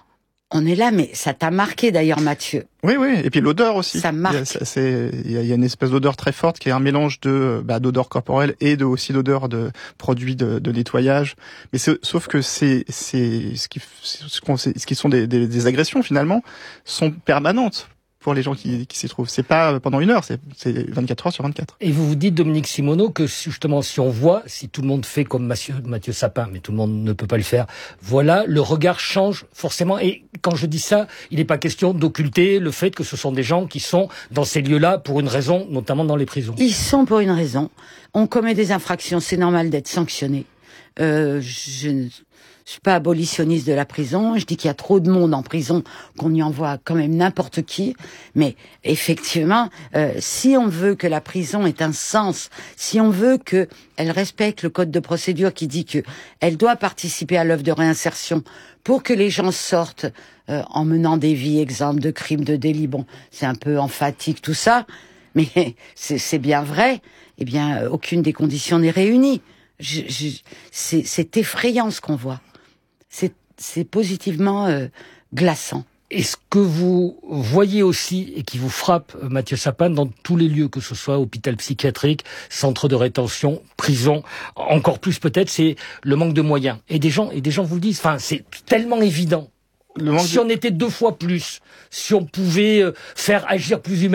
C: On est là, mais ça t'a marqué d'ailleurs, Mathieu.
B: Oui, oui, et puis l'odeur aussi.
C: Ça marque.
B: Il y a, c'est, il y a une espèce d'odeur très forte qui est un mélange de bah, d'odeur corporelle et de aussi d'odeur de produits de, de nettoyage. Mais c'est, sauf que c'est c'est ce qui ce, qu'on, ce qui sont des, des, des agressions finalement sont permanentes pour les gens qui, qui s'y trouvent. C'est pas pendant une heure, c'est, c'est vingt-quatre heures sur vingt-quatre.
F: Et vous vous dites, Dominique Simoneau, que justement, si on voit, si tout le monde fait comme Mathieu, Mathieu Sapin, mais tout le monde ne peut pas le faire, voilà, le regard change forcément. Et quand je dis ça, il n'est pas question d'occulter le fait que ce sont des gens qui sont dans ces lieux-là pour une raison, notamment dans les prisons.
C: Ils sont pour une raison. On commet des infractions, c'est normal d'être sanctionné. Euh, je... Je suis pas abolitionniste de la prison. Je dis qu'il y a trop de monde en prison, qu'on y envoie quand même n'importe qui. Mais effectivement, euh, si on veut que la prison ait un sens, si on veut que elle respecte le code de procédure qui dit que elle doit participer à l'œuvre de réinsertion pour que les gens sortent euh, en menant des vies exemptes de crimes, de délits. Bon, c'est un peu emphatique tout ça, mais c'est, c'est bien vrai. Eh bien, euh, aucune des conditions n'est réunie. Je, je, c'est, c'est effrayant ce qu'on voit. C'est, c'est positivement euh, glaçant.
F: Et ce que vous voyez aussi et qui vous frappe, Mathieu Sapin, dans tous les lieux, que ce soit hôpital psychiatrique, centre de rétention, prison, encore plus peut-être, c'est le manque de moyens. Et des gens, et des gens vous le disent. Enfin, c'est tellement évident. Le si de... on était deux fois plus, si on pouvait faire agir plus humainement.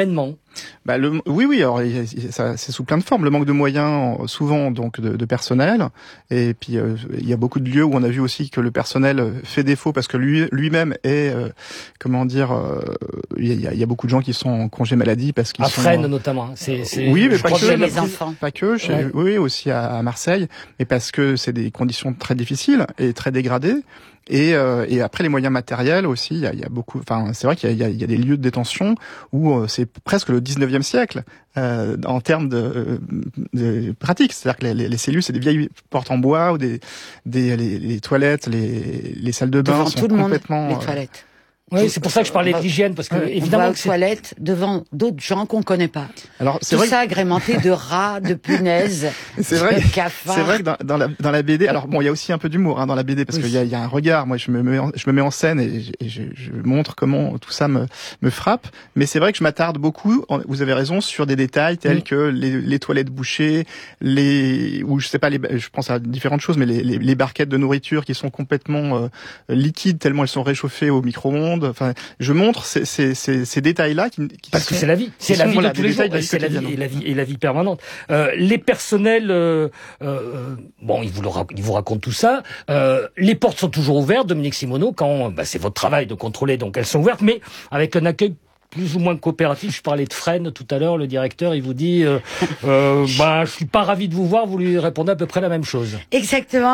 B: Bah le, oui, oui. Alors il, il, ça, c'est sous plein de formes. Le manque de moyens, souvent donc de, de personnel, et puis euh, il y a beaucoup de lieux où on a vu aussi que le personnel fait défaut parce que lui, lui-même est, euh, comment dire, euh, il y, a, il y a beaucoup de gens qui sont en congé maladie parce qu'ils
F: à
B: sont. À
F: Fresnes notamment. C'est, c'est,
B: oui, mais pas que.
C: Les enfants.
B: Pas que. Chez, ouais. Oui, aussi à, à Marseille, mais parce que c'est des conditions très difficiles et très dégradées. Et, euh, et après les moyens matériels aussi, il y a, il y a beaucoup. Enfin, c'est vrai qu'il y a, il y a des lieux de détention où euh, c'est presque le dix-neuvième siècle euh, en termes de, de pratique. C'est-à-dire que les, les cellules, c'est des vieilles portes en bois ou des, des les, les toilettes, les, les salles de bain
C: devant
B: sont
C: tout le
B: complètement.
C: monde, les toilettes.
F: Oui, c'est pour ça que je parlais de l'hygiène, parce que
C: on
F: évidemment
C: va aux
F: que c'est...
C: toilettes devant d'autres gens qu'on connaît pas.
B: Alors c'est
C: tout
B: vrai
C: ça
B: que...
C: agrémenté de rats, de punaises,
B: c'est vrai,
C: de cafards.
B: C'est vrai que dans, dans, la, dans la B D, alors bon, il y a aussi un peu d'humour hein, dans la B D parce oui. qu'il y a, il y a un regard. Moi, je me mets, en, je me mets en scène et, je, et je, je montre comment tout ça me, me frappe. Mais c'est vrai que je m'attarde beaucoup. Vous avez raison sur des détails tels oui. que les, les toilettes bouchées, les ou je sais pas, les, je pense à différentes choses, mais les, les, les barquettes de nourriture qui sont complètement euh, liquides tellement elles sont réchauffées au micro-ondes. Enfin, je montre ces, ces, ces, ces détails-là qui, qui
F: parce
B: sont,
F: que c'est la vie, c'est la vie de tous les jours,
B: de
F: c'est la vie et la vie et la vie permanente. Euh, les personnels, euh, euh, bon, ils vous, le, ils vous racontent tout ça. Euh, les portes sont toujours ouvertes, Dominique Simoneau, quand bah, c'est votre travail de contrôler, donc elles sont ouvertes, mais avec un accueil plus ou moins coopératif. Je parlais de Fresnes tout à l'heure, le directeur, il vous dit, euh, euh, bah, je suis pas ravi de vous voir, vous lui répondez à peu près la même chose.
C: Exactement.